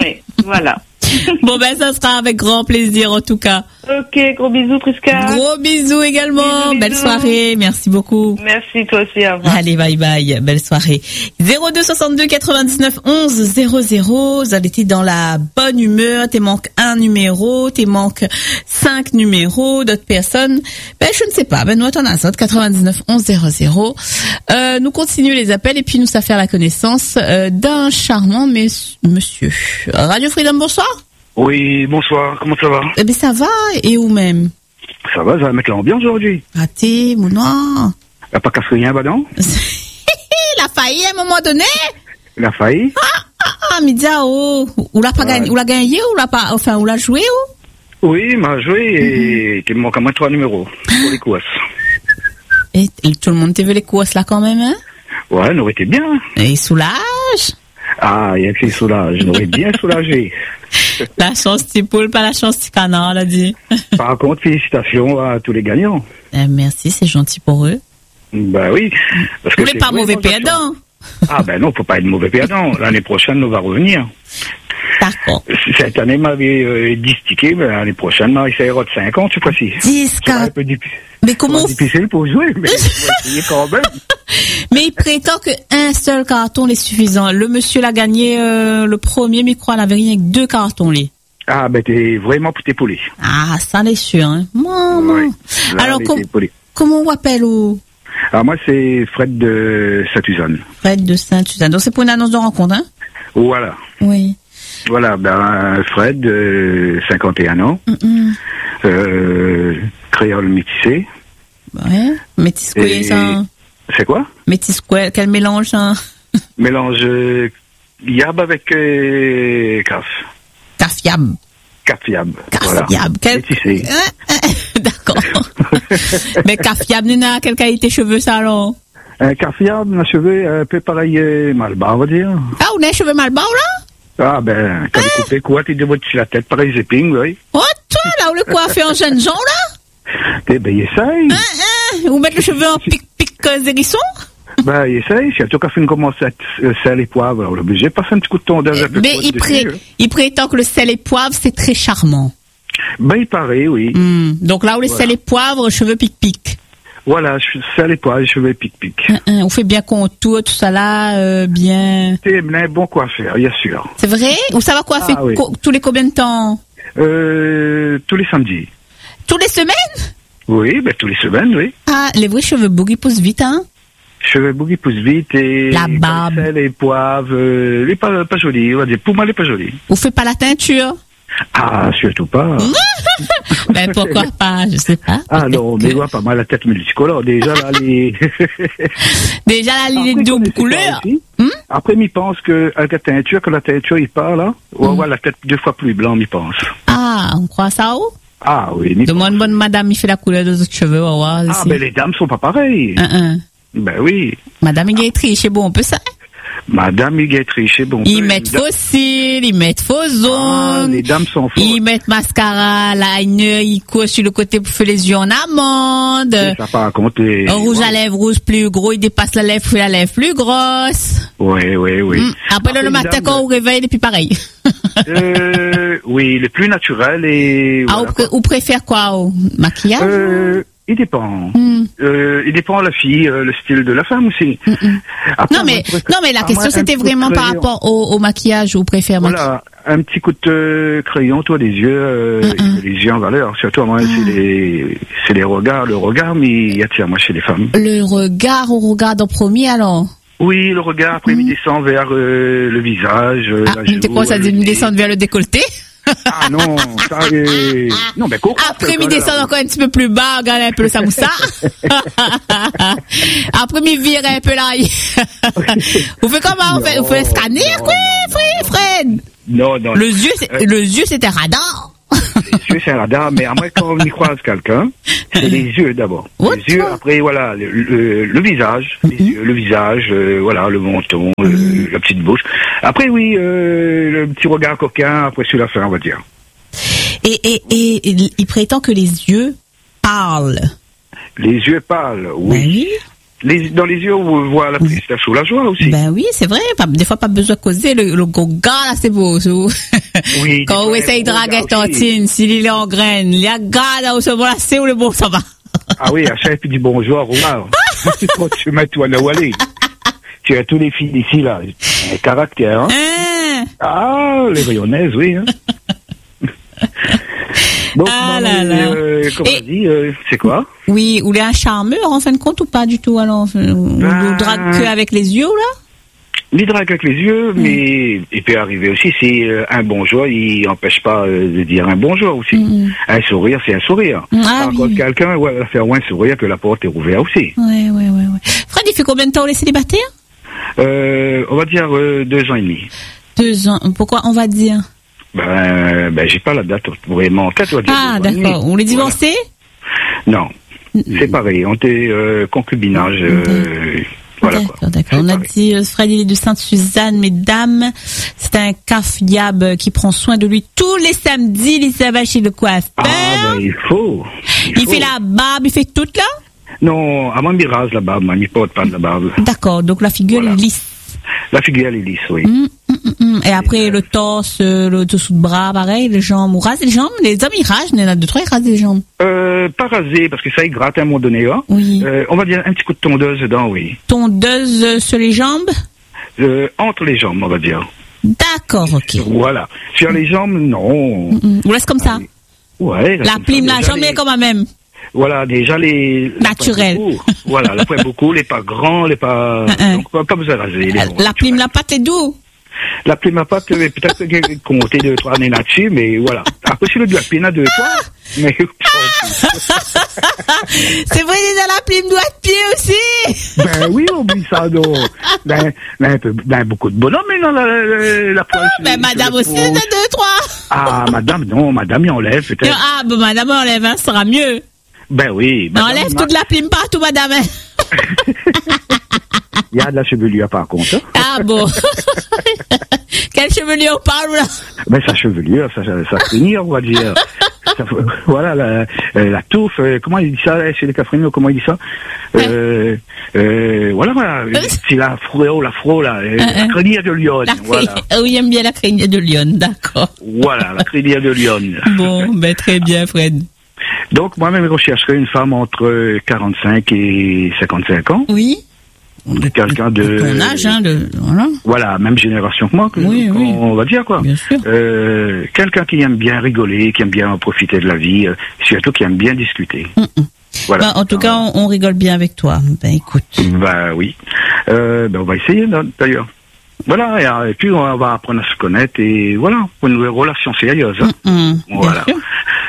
Voilà. Bon, ben, ça sera avec grand plaisir, en tout cas. Ok, gros bisous, Prisca. Gros bisous également. Bisous, bisous. Belle soirée. Merci beaucoup. Merci, toi aussi, au revoir. Allez, bye bye. Belle soirée. zéro deux soixante-deux quatre-vingt-dix-neuf onze zéro zéro. Vous avez été dans la bonne humeur. T'es manque un numéro. T'es manque cinq numéros. D'autres personnes. Ben, je ne sais pas. Benoît, t'en as autre. quatre-vingt-dix-neuf onze zéro zéro. Euh, nous continuons les appels et puis nous ça faire la connaissance euh, d'un charmant mes- monsieur. Radio Freedom, bonsoir. Oui, bonsoir, comment ça va? Eh ben, ça va. Et où même? Ça va, ça va mettre l'ambiance aujourd'hui. Raté, mon noir. Y'a pas cassé rien, bah non? Il a failli à un moment donné. Il a failli? Ah, ah, ah, Midia, oh. Ou l'a pas Ouais. gagné, ou l'a gagné, ou l'a pas, enfin, ou l'a joué, ou? Oui, il m'a joué et il me manque à moins trois numéros pour les courses. Et, et tout le monde t'a vu les courses là quand même, hein? Ouais, on aurait été bien. Et il soulage. Ah, il y a que les soulages, on aurait bien soulagé. La chance petit poule, pas la chance petit canard, l'a dit. Par contre, félicitations à tous les gagnants. Eh, merci, c'est gentil pour eux. Ben oui. Parce Vous que n'êtes c'est pas mauvais vraiment de la chance. perdant. Ah ben non, faut pas être mauvais perdant. L'année prochaine, on va revenir. D'accord. Cette année, m'avait euh, distiqué, mais l'année prochaine, on essaiera de cinquante, cette fois-ci. dix, C'est un quatre. peu diffi- Mais comment, c'est difficile pour jouer, mais on va essayer quand même. mais il prétend qu'un seul carton est suffisant. Le monsieur l'a gagné, euh, le premier, mais il croit, il avait rien avec deux cartons, lui. Ah, ben t'es vraiment pour t'épauler. Ah, ça l'est sûr, hein. Maman. Oui. Là, Alors, on est com- épaulé. comment on appelle au Alors moi, c'est Fred de Saint-Suzanne. Fred de Saint-Suzanne? Donc, c'est pour une annonce de rencontre, hein? Voilà. Oui. Voilà, ben Fred, euh, cinquante et un ans, Mm-mm. euh, créole métissé. Ouais. Métis quoi, Et- ça? C'est quoi? Métis quoi? Quel mélange, ça? Mélange euh, yab avec euh, caf. Cafiab. Cafiab. Voilà. Cafiab. Quel... Métissé. D'accord. Mais Cafiab, n'a quelle qualité cheveux, ça, alors? Un cafiab, un cheveu un peu pareil euh, Malba, on va dire. Ah, on a les cheveux mal bas, là? Ah ben, quand il coupé quoi, tu devrais dessus la tête, pareil zipping, oui. Oh, toi, là, où le coiffé en jeune gens, là? Eh ben, il essaye. Hein, hein? Ou mettre le cheveu en pic-pic euh, hérisson? Ben, il essaye. Si tout cas fait une commence à euh, sel et poivre, alors on est obligé de passer un petit coup de tondage un peu Mais pour il, dessus, pré... hein. il prétend que le sel et poivre, c'est très charmant. Ben, il paraît, oui. Hmm. Donc là où les Voilà. sel et poivre, cheveux pic-pic. Voilà, je- sel et poivre, cheveux pic-pic. Hein, hein, on fait bien contour, tout ça là, euh, bien. C'est un bon coiffeur, bien sûr. C'est vrai? Ou ça va coiffer Ah, oui. co- tous les combien de temps? Euh, tous les samedis. Tous les semaines? Oui, ben, tous les semaines, oui. Ah, les vrais cheveux boogie poussent vite, hein? Cheveux bougie poussent vite et... La barbe. Sel et poivre, euh, il est pas, pas joli, on va dire. Pour moi, il est pas joli. Ou fait pas la teinture? Ah, surtout pas. Ben pourquoi pas, je sais pas. Ah non, mais voit pas mal la tête multicolore. Déjà, là, les... Déjà la ligne Après, de double connaissez pas couleur. aussi. Hmm? Après, m'y pense que avec la teinture, quand la teinture, il part, là, on va voir la tête deux fois plus blanc, m'y pense. Ah, on croit ça où? Ah oui, m'y pense. Demande bonne madame, il fait la couleur de autres cheveux, on va voir. Ah, ici. ben les dames sont pas pareilles. Un, un. Ben oui. Madame, il est triche, c'est bon, on peut ça? Madame Huguetry, c'est bon. Ils mettent faux cils, ils mettent faux Ah, zones. les dames sont fortes. Ils mettent mascara, liner, ils courent sur le côté pour faire les yeux en amande. Et ça, par contre, les... Un rouge à lèvres rouge plus gros, il dépasse la lèvre, fait la lèvre plus grosse. Oui, oui, oui. Hmm. Après, le les matin, dames, quand on réveille, et puis pareil. euh, oui, le plus naturel et... Ah, voilà, ou, pré- ou préfère quoi? Au maquillage? Euh, il dépend. Hmm. Euh, il dépend de la fille, euh, le style de la femme aussi. Après, Non, mais, moi, je non, mais la ah, question, moi, un c'était petit coup de vraiment par crayon. rapport au, au maquillage, ou préfère maquillage? Voilà, un petit coup de euh, crayon, toi, des yeux, euh, Mm-mm. les yeux en valeur. Surtout, moi, c'est les, c'est les regards, le regard, mais il attire, moi, chez les femmes. Le regard, on regarde en premier, alors? Oui, le regard, après, il descend vers euh, le visage, euh, Ah, la mais t'es joue, quoi, ça euh, dit le me nez. descendre vers le décolleté? Ah non, ça, euh, non, mais coco. Après, me descendre encore un petit peu plus bas, regarder un peu le samoussa. Après, me virer un peu là. Vous faites comment? Vous faites, vous faites scanner, non, quoi, Fred? Fred? Non, non. Le yeux, c'est, le yeux, c'était radar. Les yeux, c'est un radar, mais après, quand on y croise quelqu'un, c'est les yeux d'abord. What? Les yeux, après, voilà, le, le, le visage, les yeux, le visage, euh, voilà, le menton, euh, la petite bouche. Après, oui, euh, le petit regard coquin, après, sur la fin, on va dire. Et, et, et, et il prétend que les yeux parlent. Les yeux pâles, Ben oui. oui. Les, dans les yeux, on voit la tristesse ou la joie aussi. Ben oui, c'est vrai. Pas, des fois, pas besoin de causer. Le, le gros gars, là, c'est beau. C'est beau. Oui, quand on essaye de draguer Tantine, s'il est en graine, il y a gars là où se voit, c'est où le bon, ça va. Ah oui, à chaque puis dit bonjour, Romain. Tu mets toi là où aller. Tu as tous les filles d'ici, là. Les caractères, hein. Hein? Ah, les rayonnaises, oui, hein. Donc, Ah non, là mais, là. euh, comme Et- on dit, euh, c'est quoi? Oui, ou les un charmeur, en fin de compte, ou pas du tout, alors? On Ben- nous drague que avec les yeux, là? Il drague avec les yeux, mais il peut arriver aussi, si euh, un bonjour, il n'empêche pas euh, de dire un bonjour aussi. Mm. Un sourire, c'est un sourire. Ah Par oui, contre, oui. quelqu'un, ouais, va faire moins sourire que la porte est ouverte aussi. Ouais, ouais, ouais, ouais. Fred, il fait combien de temps les célibataires? Euh, on va dire euh, deux ans et demi. Deux ans. Pourquoi on va dire? Ben, ben j'ai pas la date vraiment en tête. On va dire Ah, deux ans et demi. d'accord. On les divorcés? Voilà. Non, c'est pareil. On était euh, concubinage. Euh, voilà quoi. D'accord, d'accord. C'est On a pareil. dit, euh, Fred, il est de Sainte-Suzanne, mesdames. C'est un caf-diab qui prend soin de lui tous les samedis. Il s'en va chez le coiffeur. Ah, ben, il faut. il faut. fait la barbe, il fait tout là? Non, à moi, il rase la barbe, moi, il porte pas de la barbe. D'accord, donc la figure Voilà. est lisse. La figure, elle est lisse, oui. Hum, hum, hum, hum. Et après, le torse, euh, le dessous de bras, pareil, les jambes. On rase les jambes. Les hommes, ils rasent. Il y en a deux, trois, ils rasent les jambes. Euh, pas rasé, parce que ça, il gratte à un moment donné, hein. Oui. Euh, on va dire un petit coup de tondeuse dedans, oui. Tondeuse euh, sur les jambes? Euh, entre les jambes, on va dire. D'accord, ok. Voilà. Sur les jambes, non. Hum, On laisse comme ça. Ouais. La comme plume, ça, la déjà, jambe les- est comme la même. Voilà, déjà les... les Naturel. points beaucoup. Voilà, les points beaucoup, les pas grands, les pas... Hein, hein. Donc, pas pas besoin de raser. les La, bons, la plume, la patte est doux. La plume à patte, euh, peut-être que j'ai compté deux, trois années là-dessus, mais voilà. Après, si le doigt de plume à deux, trois, mais... C'est vrai, déjà la plume doigt de pied aussi. Ben oui, on oublie ça, donc. Ben, ben, un peu, ben, beaucoup de bonhommes, mais dans la, la, la poêle. sur- Ben, sur madame le aussi, pouce. elle en a deux, trois. Ah, madame, non, madame, il enlève, peut-être. Ah, bon, madame, enlève, hein, ce sera mieux. Ben oui. madame, Enlève ma- toute la plume partout, madame. Il y a de la chevelure, par contre. hein. Ah, bon. Quelle chevelure on parle, là? Ben, sa chevelure, ça, ça, ça finir, on va dire. Ça, voilà, la, euh, la touffe, euh, comment il dit ça, chez les Cafrinos, comment il dit ça? Euh, euh, voilà, voilà. C'est l'afro, l'afro, là. euh, La crinière de Lyon. La Voilà. cri- Oui, j'aime bien la crinière de Lyon, d'accord. Voilà, la crinière de Lyon. Bon, ben, très bien, Fred. Donc, moi-même, je rechercherais une femme entre quarante-cinq et cinquante-cinq ans. Oui. Quelqu'un de... Ton âge, hein, de, voilà. Voilà, même génération que moi, que, Oui, qu'on- oui. on va dire, quoi. Bien sûr. Euh, quelqu'un qui aime bien rigoler, qui aime bien profiter de la vie, euh, surtout qui aime bien discuter. Mm, mm. Voilà. Ben, en tout cas, on, on rigole bien avec toi. Ben, écoute. Bah oui. Euh, ben, on va essayer, d'ailleurs. Voilà, et, euh, et puis on va apprendre à se connaître, et voilà, pour une relation sérieuse. Hein. Mm, mm. Bien Voilà. sûr.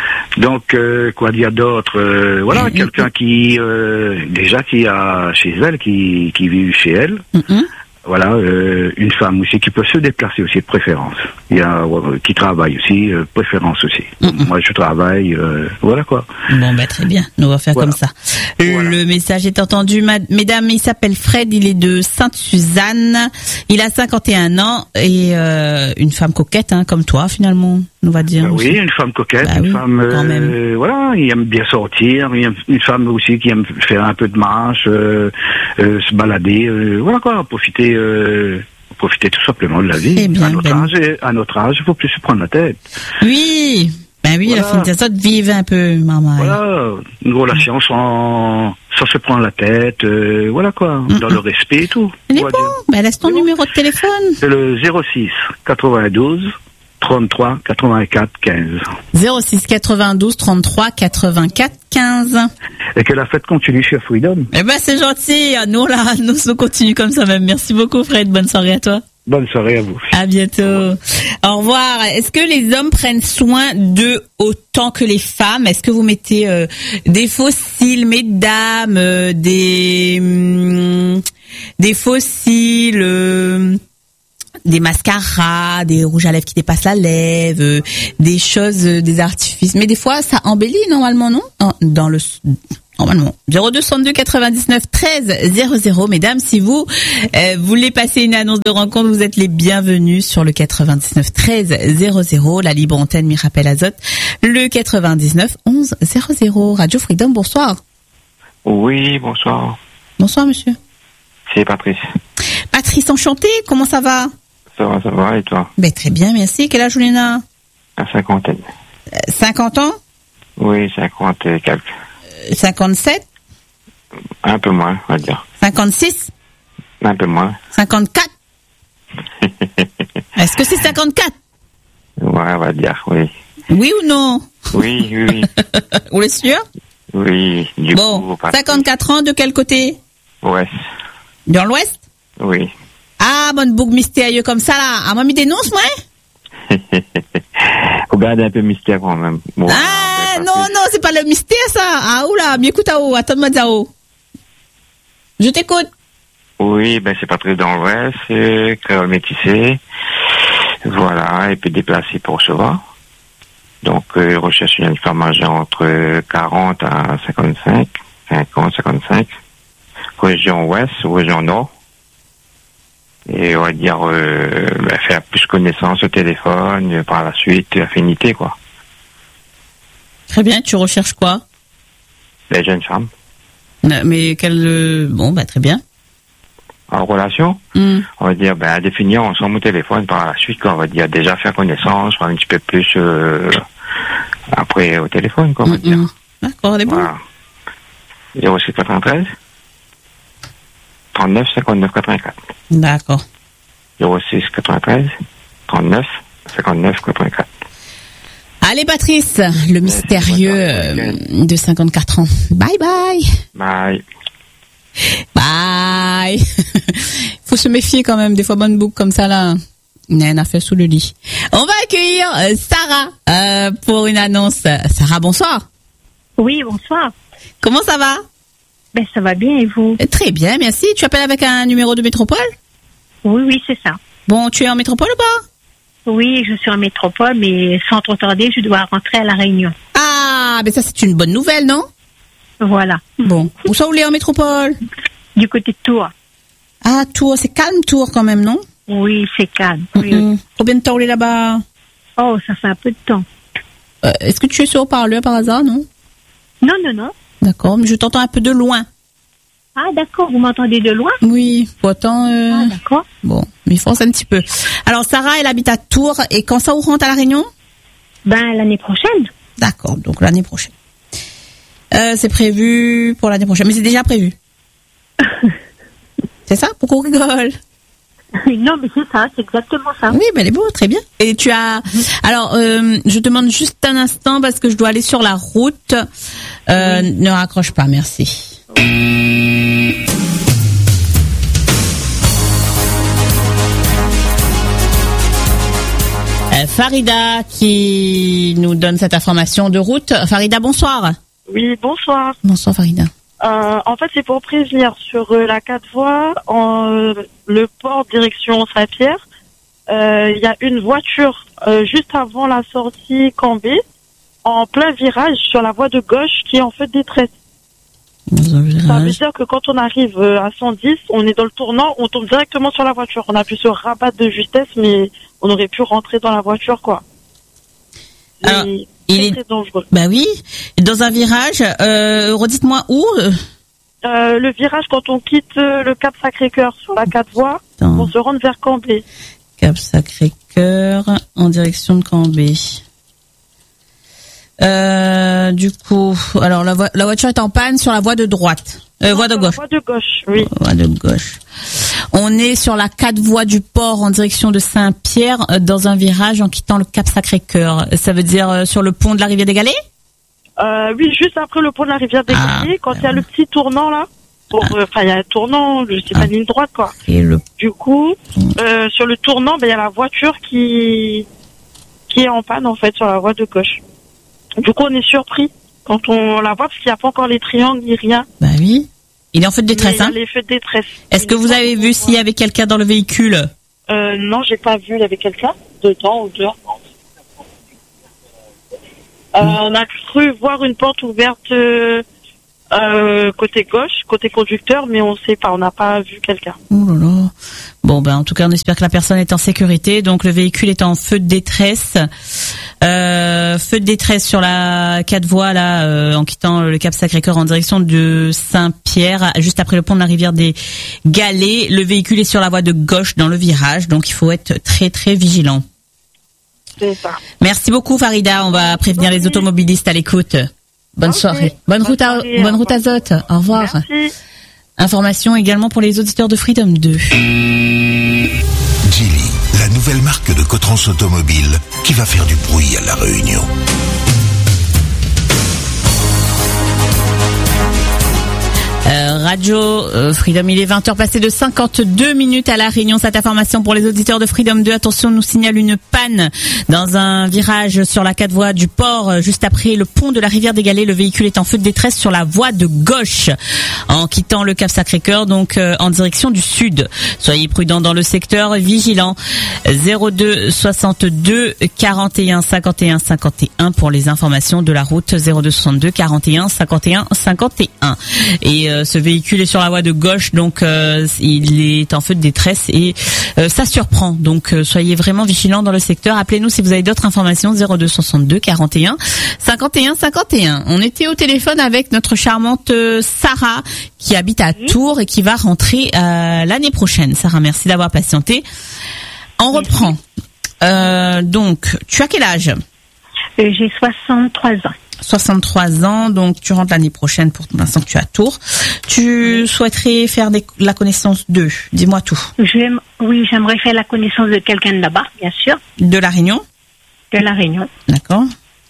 Donc, euh, quoi dire d'autre euh, Voilà, Mhm. quelqu'un qui, euh, déjà, qui a chez elle, qui, qui vit chez elle. Mm, mm. Voilà, euh, une femme aussi qui peut se déplacer aussi, de préférence. Il y a euh, qui travaille aussi, euh, préférence aussi. Mhm. Moi, je travaille, euh, voilà quoi. Bon, ben, très bien. Nous, on va faire Voilà. comme ça. Voilà. Le message est entendu. Ma- Mesdames, il s'appelle Fred, il est de Sainte-Suzanne. Il a cinquante et un ans et euh, une femme coquette, hein, comme toi, finalement, on va dire. Bah aussi. oui, une femme coquette, Bah une oui, femme, quand même. euh, voilà, il aime bien sortir, il aime- une femme aussi qui aime faire un peu de marche, euh, euh, se balader, euh, voilà quoi, profiter, euh, profiter tout simplement de la vie. Eh bien, à notre ben- âge, et- à notre âge, il faut plus se prendre la tête. Oui. Ben oui, Voilà. la fin de ça, de vivre un peu, maman. Voilà, une relation sans, sans se prendre la tête, euh, voilà quoi, Mm, dans mm. le respect et tout. Elle est on va bon. dire. Ben, laisse ton C'est bon. numéro de téléphone. C'est le zéro six quatre-vingt-douze trente-trois quatre-vingt-quatre quinze. zéro six quatre-vingt-douze trente-trois quatre-vingt-quatre quinze. Et que la fête continue chez Freedom. Eh ben, c'est gentil. Nous, là, nous, on continue comme ça même. Merci beaucoup, Fred. Bonne soirée à toi. Bonne soirée à vous. À bientôt. Au revoir. Est-ce que les hommes prennent soin d'eux autant que les femmes? Est-ce que vous mettez euh, des faux cils, mesdames, euh, des hum, des faux cils, euh, des mascaras, des rouges à lèvres qui dépassent la lèvre, euh, des choses, euh, des artifices. Mais des fois, ça embellit normalement, non? En- Dans le normalement. zéro deux soixante-deux quatre-vingt-dix-neuf treize zéro zéro. Mesdames, si vous euh, voulez passer une annonce de rencontre, vous êtes les bienvenus sur le quatre-vingt-dix-neuf treize zéro zéro. La libre antenne Mirapel Azote. Le quatre-vingt-dix-neuf onze zéro zéro. Radio Freedom, bonsoir. Oui, bonsoir. Bonsoir, monsieur. C'est Patrice. Patrice, enchanté. Comment ça va? Ça va, ça va, et toi? Ben, très bien, merci. Quel âge vous avez? À cinquantaine. Euh, cinquante ans? Oui, cinquante et quelques. Euh, cinquante-sept? Un peu moins, on va dire. cinquante-six? Un peu moins. cinquante-quatre? Est-ce que c'est cinquante-quatre? Ouais, on va dire, oui. Oui ou non? Oui, oui, oui. Vous êtes sûr? Oui, du bon, coup... cinquante-quatre ans, de quel côté? Ouest. Dans l'ouest? Oui. Ah, bonne boucle mystérieux comme ça, là. Ah, moi, me dénonce, moi? Faut garder un peu mystère, quand même. Bon, ah, non, non, c'est pas le mystère, ça. Ah, oula, bien écoute, ah, oh, attends-moi, Zao. Je t'écoute. Oui, ben, c'est Patrice dans l'ouest, c'est créole métissé. Voilà, et puis déplacé pour recevoir. Donc, euh, recherche une femme âgée entre quarante à cinquante-cinq, cinquante, cinquante-cinq, région ouest ou région nord. Et on va dire, euh, bah, faire plus connaissance au téléphone, euh, par la suite, affinité, quoi. Très bien, tu recherches quoi? Les jeunes femmes. Euh, mais quelle... Euh, bon, bah, très bien. En relation, mm. on va dire, ben, définir ensemble au téléphone par la suite, quoi. On va dire, déjà faire connaissance, un petit peu plus, euh, après au téléphone, quoi, on va mm-hmm. dire. D'accord, elle est voilà. Bon. zéro six quatre-vingt-treize, trente-neuf, cinquante-neuf, quatre-vingt-quatre. D'accord. zéro six quatre-vingt-treize, trente-neuf, cinquante-neuf, quatre-vingt-quatre. Allez, Patrice, le mystérieux euh, de cinquante-quatre ans. Bye bye. Bye. Bye. Faut se méfier quand même, des fois bonne boucle comme ça là. N'a a fait sous le lit. On va accueillir euh, Sarah euh, pour une annonce. Sarah, bonsoir. Oui, bonsoir. Comment ça va? Ben ça va bien et vous? Très bien, merci. Tu appelles avec un numéro de métropole? Oui, oui, c'est ça. Bon, tu es en métropole ou pas? Oui, je suis en métropole, mais sans trop tarder, je dois rentrer à La Réunion. Ah, mais ça c'est une bonne nouvelle, non? Voilà. Bon, où ça vous voulez en métropole? Du côté de Tours. Ah, Tours, c'est calme Tours quand même, non? Oui, c'est calme. Oui, mm-hmm. oui. Combien de temps vous voulez là-bas? Oh, ça fait un peu de temps. Euh, est-ce que tu es sur haut-parleur par hasard, non? Non, non, non. D'accord, mais je t'entends un peu de loin. Ah, d'accord, vous m'entendez de loin? Oui, pourtant... Euh... Ah, d'accord. Bon, mais force un petit peu. Alors, Sarah, elle habite à Tours, et quand ça vous rentre à La Réunion? Ben, l'année prochaine. D'accord, donc l'année prochaine. Euh, c'est prévu pour l'année prochaine, mais c'est déjà prévu. C'est ça? Pourquoi on rigole? Non, mais c'est ça, c'est exactement ça. Oui, mais elle est beau, très bien. Et tu as... Alors, euh, je te demande juste un instant, parce que je dois aller sur la route. Euh, oui. Ne raccroche pas, merci. Euh, Farida qui nous donne cette information de route. Farida, bonsoir. Oui, bonsoir. Bonsoir Farida. Euh, en fait, c'est pour prévenir sur euh, la quatre voies, en euh, le port direction Saint-Pierre. Il euh, y a une voiture euh, juste avant la sortie Cambé, en plein virage sur la voie de gauche qui est en fait détresse. Ça veut dire que quand on arrive euh, à cent dix, on est dans le tournant, on tombe directement sur la voiture. On a pu se rabattre de justesse, mais on aurait pu rentrer dans la voiture, quoi. Alors, Et il est très dangereux. Bah oui, dans un virage. Euh, redites-moi où. Euh, le virage quand on quitte euh, le Cap Sacré-Cœur sur la quatre voies, on se rend vers Cambé. Cap Sacré-Cœur en direction de Cambé. Euh, du coup, alors la, vo- la voiture est en panne sur la voie de droite, euh, non, voie de gauche. La voie de gauche, oui. Voie de gauche. On est sur la quatre voies du port en direction de Saint-Pierre, euh, dans un virage en quittant le Cap Sacré-Cœur. Ça veut dire euh, sur le pont de la rivière des Galets? Euh, oui, juste après le pont de la rivière des Ah, Galets, quand il y a le petit tournant là. Enfin, euh, il y a un tournant, je sais pas, ligne droite, quoi. Et le... Du coup, euh, sur le tournant, ben il y a la voiture qui qui est en panne en fait sur la voie de gauche. Du coup, on est surpris quand on la voit parce qu'il n'y a pas encore les triangles ni rien. Bah oui. Il est en feu de détresse, Mais hein? il y a les feux de détresse. Est-ce que vous avez vu s'il y avait quelqu'un dans le véhicule? Euh, non, j'ai pas vu. Il y avait quelqu'un dedans ou dehors. Euh, on a cru voir une porte ouverte euh, euh, côté gauche, côté conducteur, mais on sait pas, on n'a pas vu quelqu'un. Oh là là. Bon, ben en tout cas, on espère que la personne est en sécurité. Donc le véhicule est en feu de détresse, euh, feu de détresse sur la quatre voies là, euh, en quittant le Cap Sacré-Cœur en direction de Saint-Pierre, juste après le pont de la rivière des Galets. Le véhicule est sur la voie de gauche dans le virage, donc il faut être très très vigilant. C'est ça. Merci beaucoup Farida, on va prévenir les automobilistes à l'écoute. Bonne Okay. soirée. Bonne, Bonne route à, soirée, bonne au route à Zotte. Au revoir. Merci. Information également pour les auditeurs de Freedom deux. Geely, la nouvelle marque de Cotrans Automobile qui va faire du bruit à La Réunion. Euh, Radio euh, Freedom, il est vingt heures passées de cinquante-deux minutes à La Réunion. Cette information pour les auditeurs de Freedom deux. Attention, on nous signale une panne dans un virage sur la quatre voies du port, euh, juste après le pont de la rivière des Galets. Le véhicule est en feu de détresse sur la voie de gauche en quittant le Cap Sacré-Cœur, donc euh, en direction du sud. Soyez prudents dans le secteur, vigilants. zéro deux soixante-deux quarante et un cinquante et un cinquante et un pour les informations de la route. Zéro deux soixante-deux quarante et un cinquante et un cinquante et un. Et euh, ce véhicule est sur la voie de gauche, donc euh, il est en feu de détresse et euh, ça surprend. Donc euh, soyez vraiment vigilants dans le secteur. Appelez-nous si vous avez d'autres informations. Zéro deux soixante-deux quarante et un cinquante et un cinquante et un. On était au téléphone avec notre charmante euh, Sarah qui habite à Tours et qui va rentrer euh, l'année prochaine. Sarah, merci d'avoir patienté. On reprend. Euh, donc, tu as quel âge ? Euh, j'ai soixante-trois ans. soixante-trois ans, donc tu rentres l'année prochaine pour l'instant que tu es à Tours. Tu souhaiterais faire des, la connaissance d'eux. Dis-moi tout. J'aime, oui, j'aimerais faire la connaissance de quelqu'un de là-bas, bien sûr. De La Réunion ? De La Réunion. D'accord.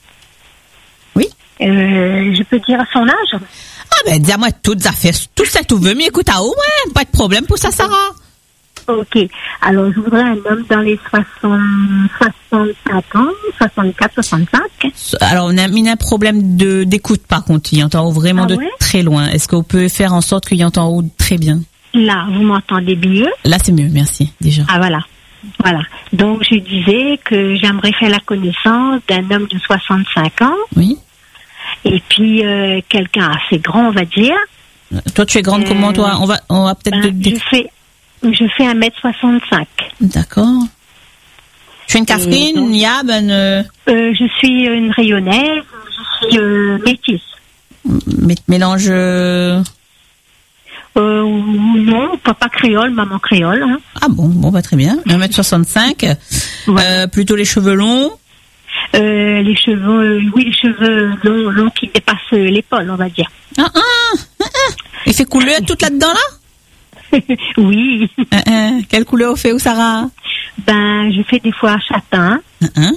Oui. Euh, je peux dire son âge ? Ah ben, dis-moi toutes affaires, tout ça tu veux, mais écoute, ah ouais, pas de problème pour ça, Sarah. Ok. Alors, je voudrais un homme dans les soixante, soixante-cinq ans, soixante-quatre, soixante-cinq. Alors, on a mis un problème de, d'écoute, par contre. Il entend vraiment Ah de ouais très loin. Est-ce qu'on peut faire en sorte qu'il entend haut très bien? Là, vous m'entendez mieux? Là, c'est mieux, merci, déjà. Ah, voilà. Voilà. Donc, je disais que j'aimerais faire la connaissance d'un homme de soixante-cinq ans. Oui. Et puis, euh, quelqu'un assez grand, on va dire. Toi, tu es grande Euh, comment, toi? On va, on va peut-être... Ben, de- de- je fais, je fais un mètre soixante-cinq. D'accord. Tu es une Et Catherine, donc- une Yab, une... Euh, je suis une rayonnaise, je suis euh, métisse. mé- mélange... euh, Euh, ou non, papa créole, maman créole. Hein. Ah bon, bon, bah très bien. un mètre soixante-cinq. Ouais. Euh, plutôt les cheveux longs. Euh, les cheveux, euh, oui, les cheveux longs, longs qui dépassent euh, l'épaule, on va dire. Ah, ah, ah, ah. Il fait couleur tout là-dedans, là? Oui. Ah, ah. Quelle couleur fait où, Sarah? Ben, je fais des fois châtain. Ah, ah.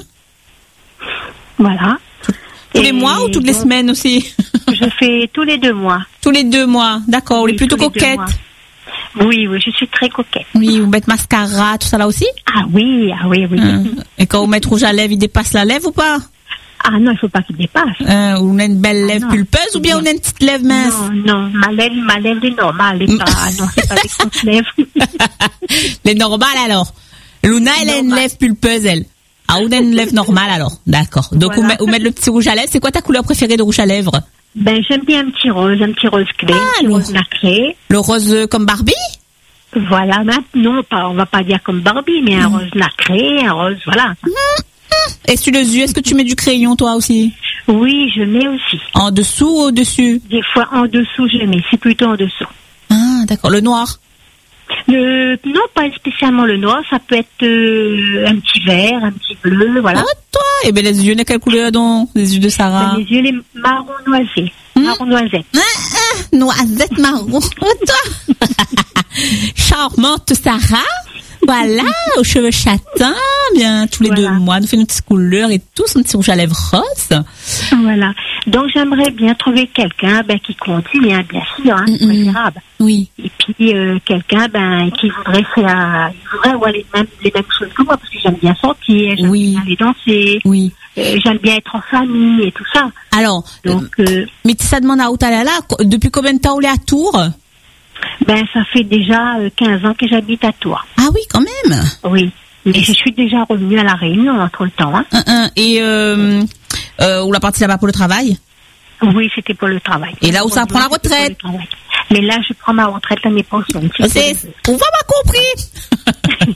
Voilà. Tous les Et mois ou toutes les donc, semaines aussi? Je fais tous les deux mois. Tous les deux mois, d'accord. Vous Oui, êtes plutôt tous les deux coquette. mois. Oui, oui, je suis très coquette. Oui, vous mettez mascara, tout ça là aussi? Ah oui, ah oui, oui. Hein. Et quand vous mettez rouge à lèvres, il dépasse la lèvre ou pas? Ah non, il faut pas qu'il dépasse. Hein, ou vous avez une belle Ah lèvre non. pulpeuse ou bien vous avez une petite lèvre mince? Non, non, ma lèvre, ma lèvre est normale. Elle est pas, non, c'est pas des grosses lèvres. Les normales alors. Luna, elle a une Normal. lèvre pulpeuse, elle. Ah, vous avez une lèvre normale alors. D'accord. Donc, Voilà. vous, met- vous mettez le petit rouge à lèvres. C'est quoi ta couleur préférée de rouge à lèvres? Ben, j'aime bien un petit rose, un petit rose clé, Ah, un petit le- rose nacré. Le rose euh, comme Barbie? Voilà, ben, non, pas, on va pas dire comme Barbie, mais un rose nacré, un rose, voilà. Et sur les yeux, est-ce que tu mets du crayon toi aussi? Oui, je mets aussi. En dessous ou au-dessus? Des fois en dessous, je mets. C'est plutôt en dessous. Ah, d'accord. Le noir? Le, non, pas spécialement le noir. Ça peut être euh, un petit vert, un petit bleu, voilà. Ah, toi? Eh ben, les yeux, de quelle couleur donc? Les yeux de Sarah? Ben, les yeux, les marron noisés. Hmm. Marron noisette. Ah, ah, noisette marron. Oh, toi? Charmante Sarah. Voilà, aux cheveux châtains, bien, tous les Voilà. deux mois, nous fait une petite couleur et tout, son petit rouge à lèvres rose. Voilà. Donc, j'aimerais bien trouver quelqu'un ben, qui continue, hein, bien sûr, hein, Mm-mm. préférable. Oui. Et puis, euh, quelqu'un ben, qui voudrait faire, il voudrait avoir les mêmes, les mêmes choses que moi, parce que j'aime bien sortir, j'aime Oui. bien aller danser, Oui. euh, j'aime bien être en famille et tout ça. Alors, Donc, euh, mais ça demande à Outalala, depuis combien de temps on est à Tours? ben, ça fait déjà euh, quinze ans que j'habite à Tours. Ah oui, quand même. Oui. Mais je suis déjà revenue à La Réunion entre le temps. Hein. Un, un. Et, euh, euh, ou la partie là-bas pour le travail? Oui, c'était pour le travail. Et là où ça prend la retraite? Mais là, je prends ma retraite l'année prochaine. C'est, on va pas compris.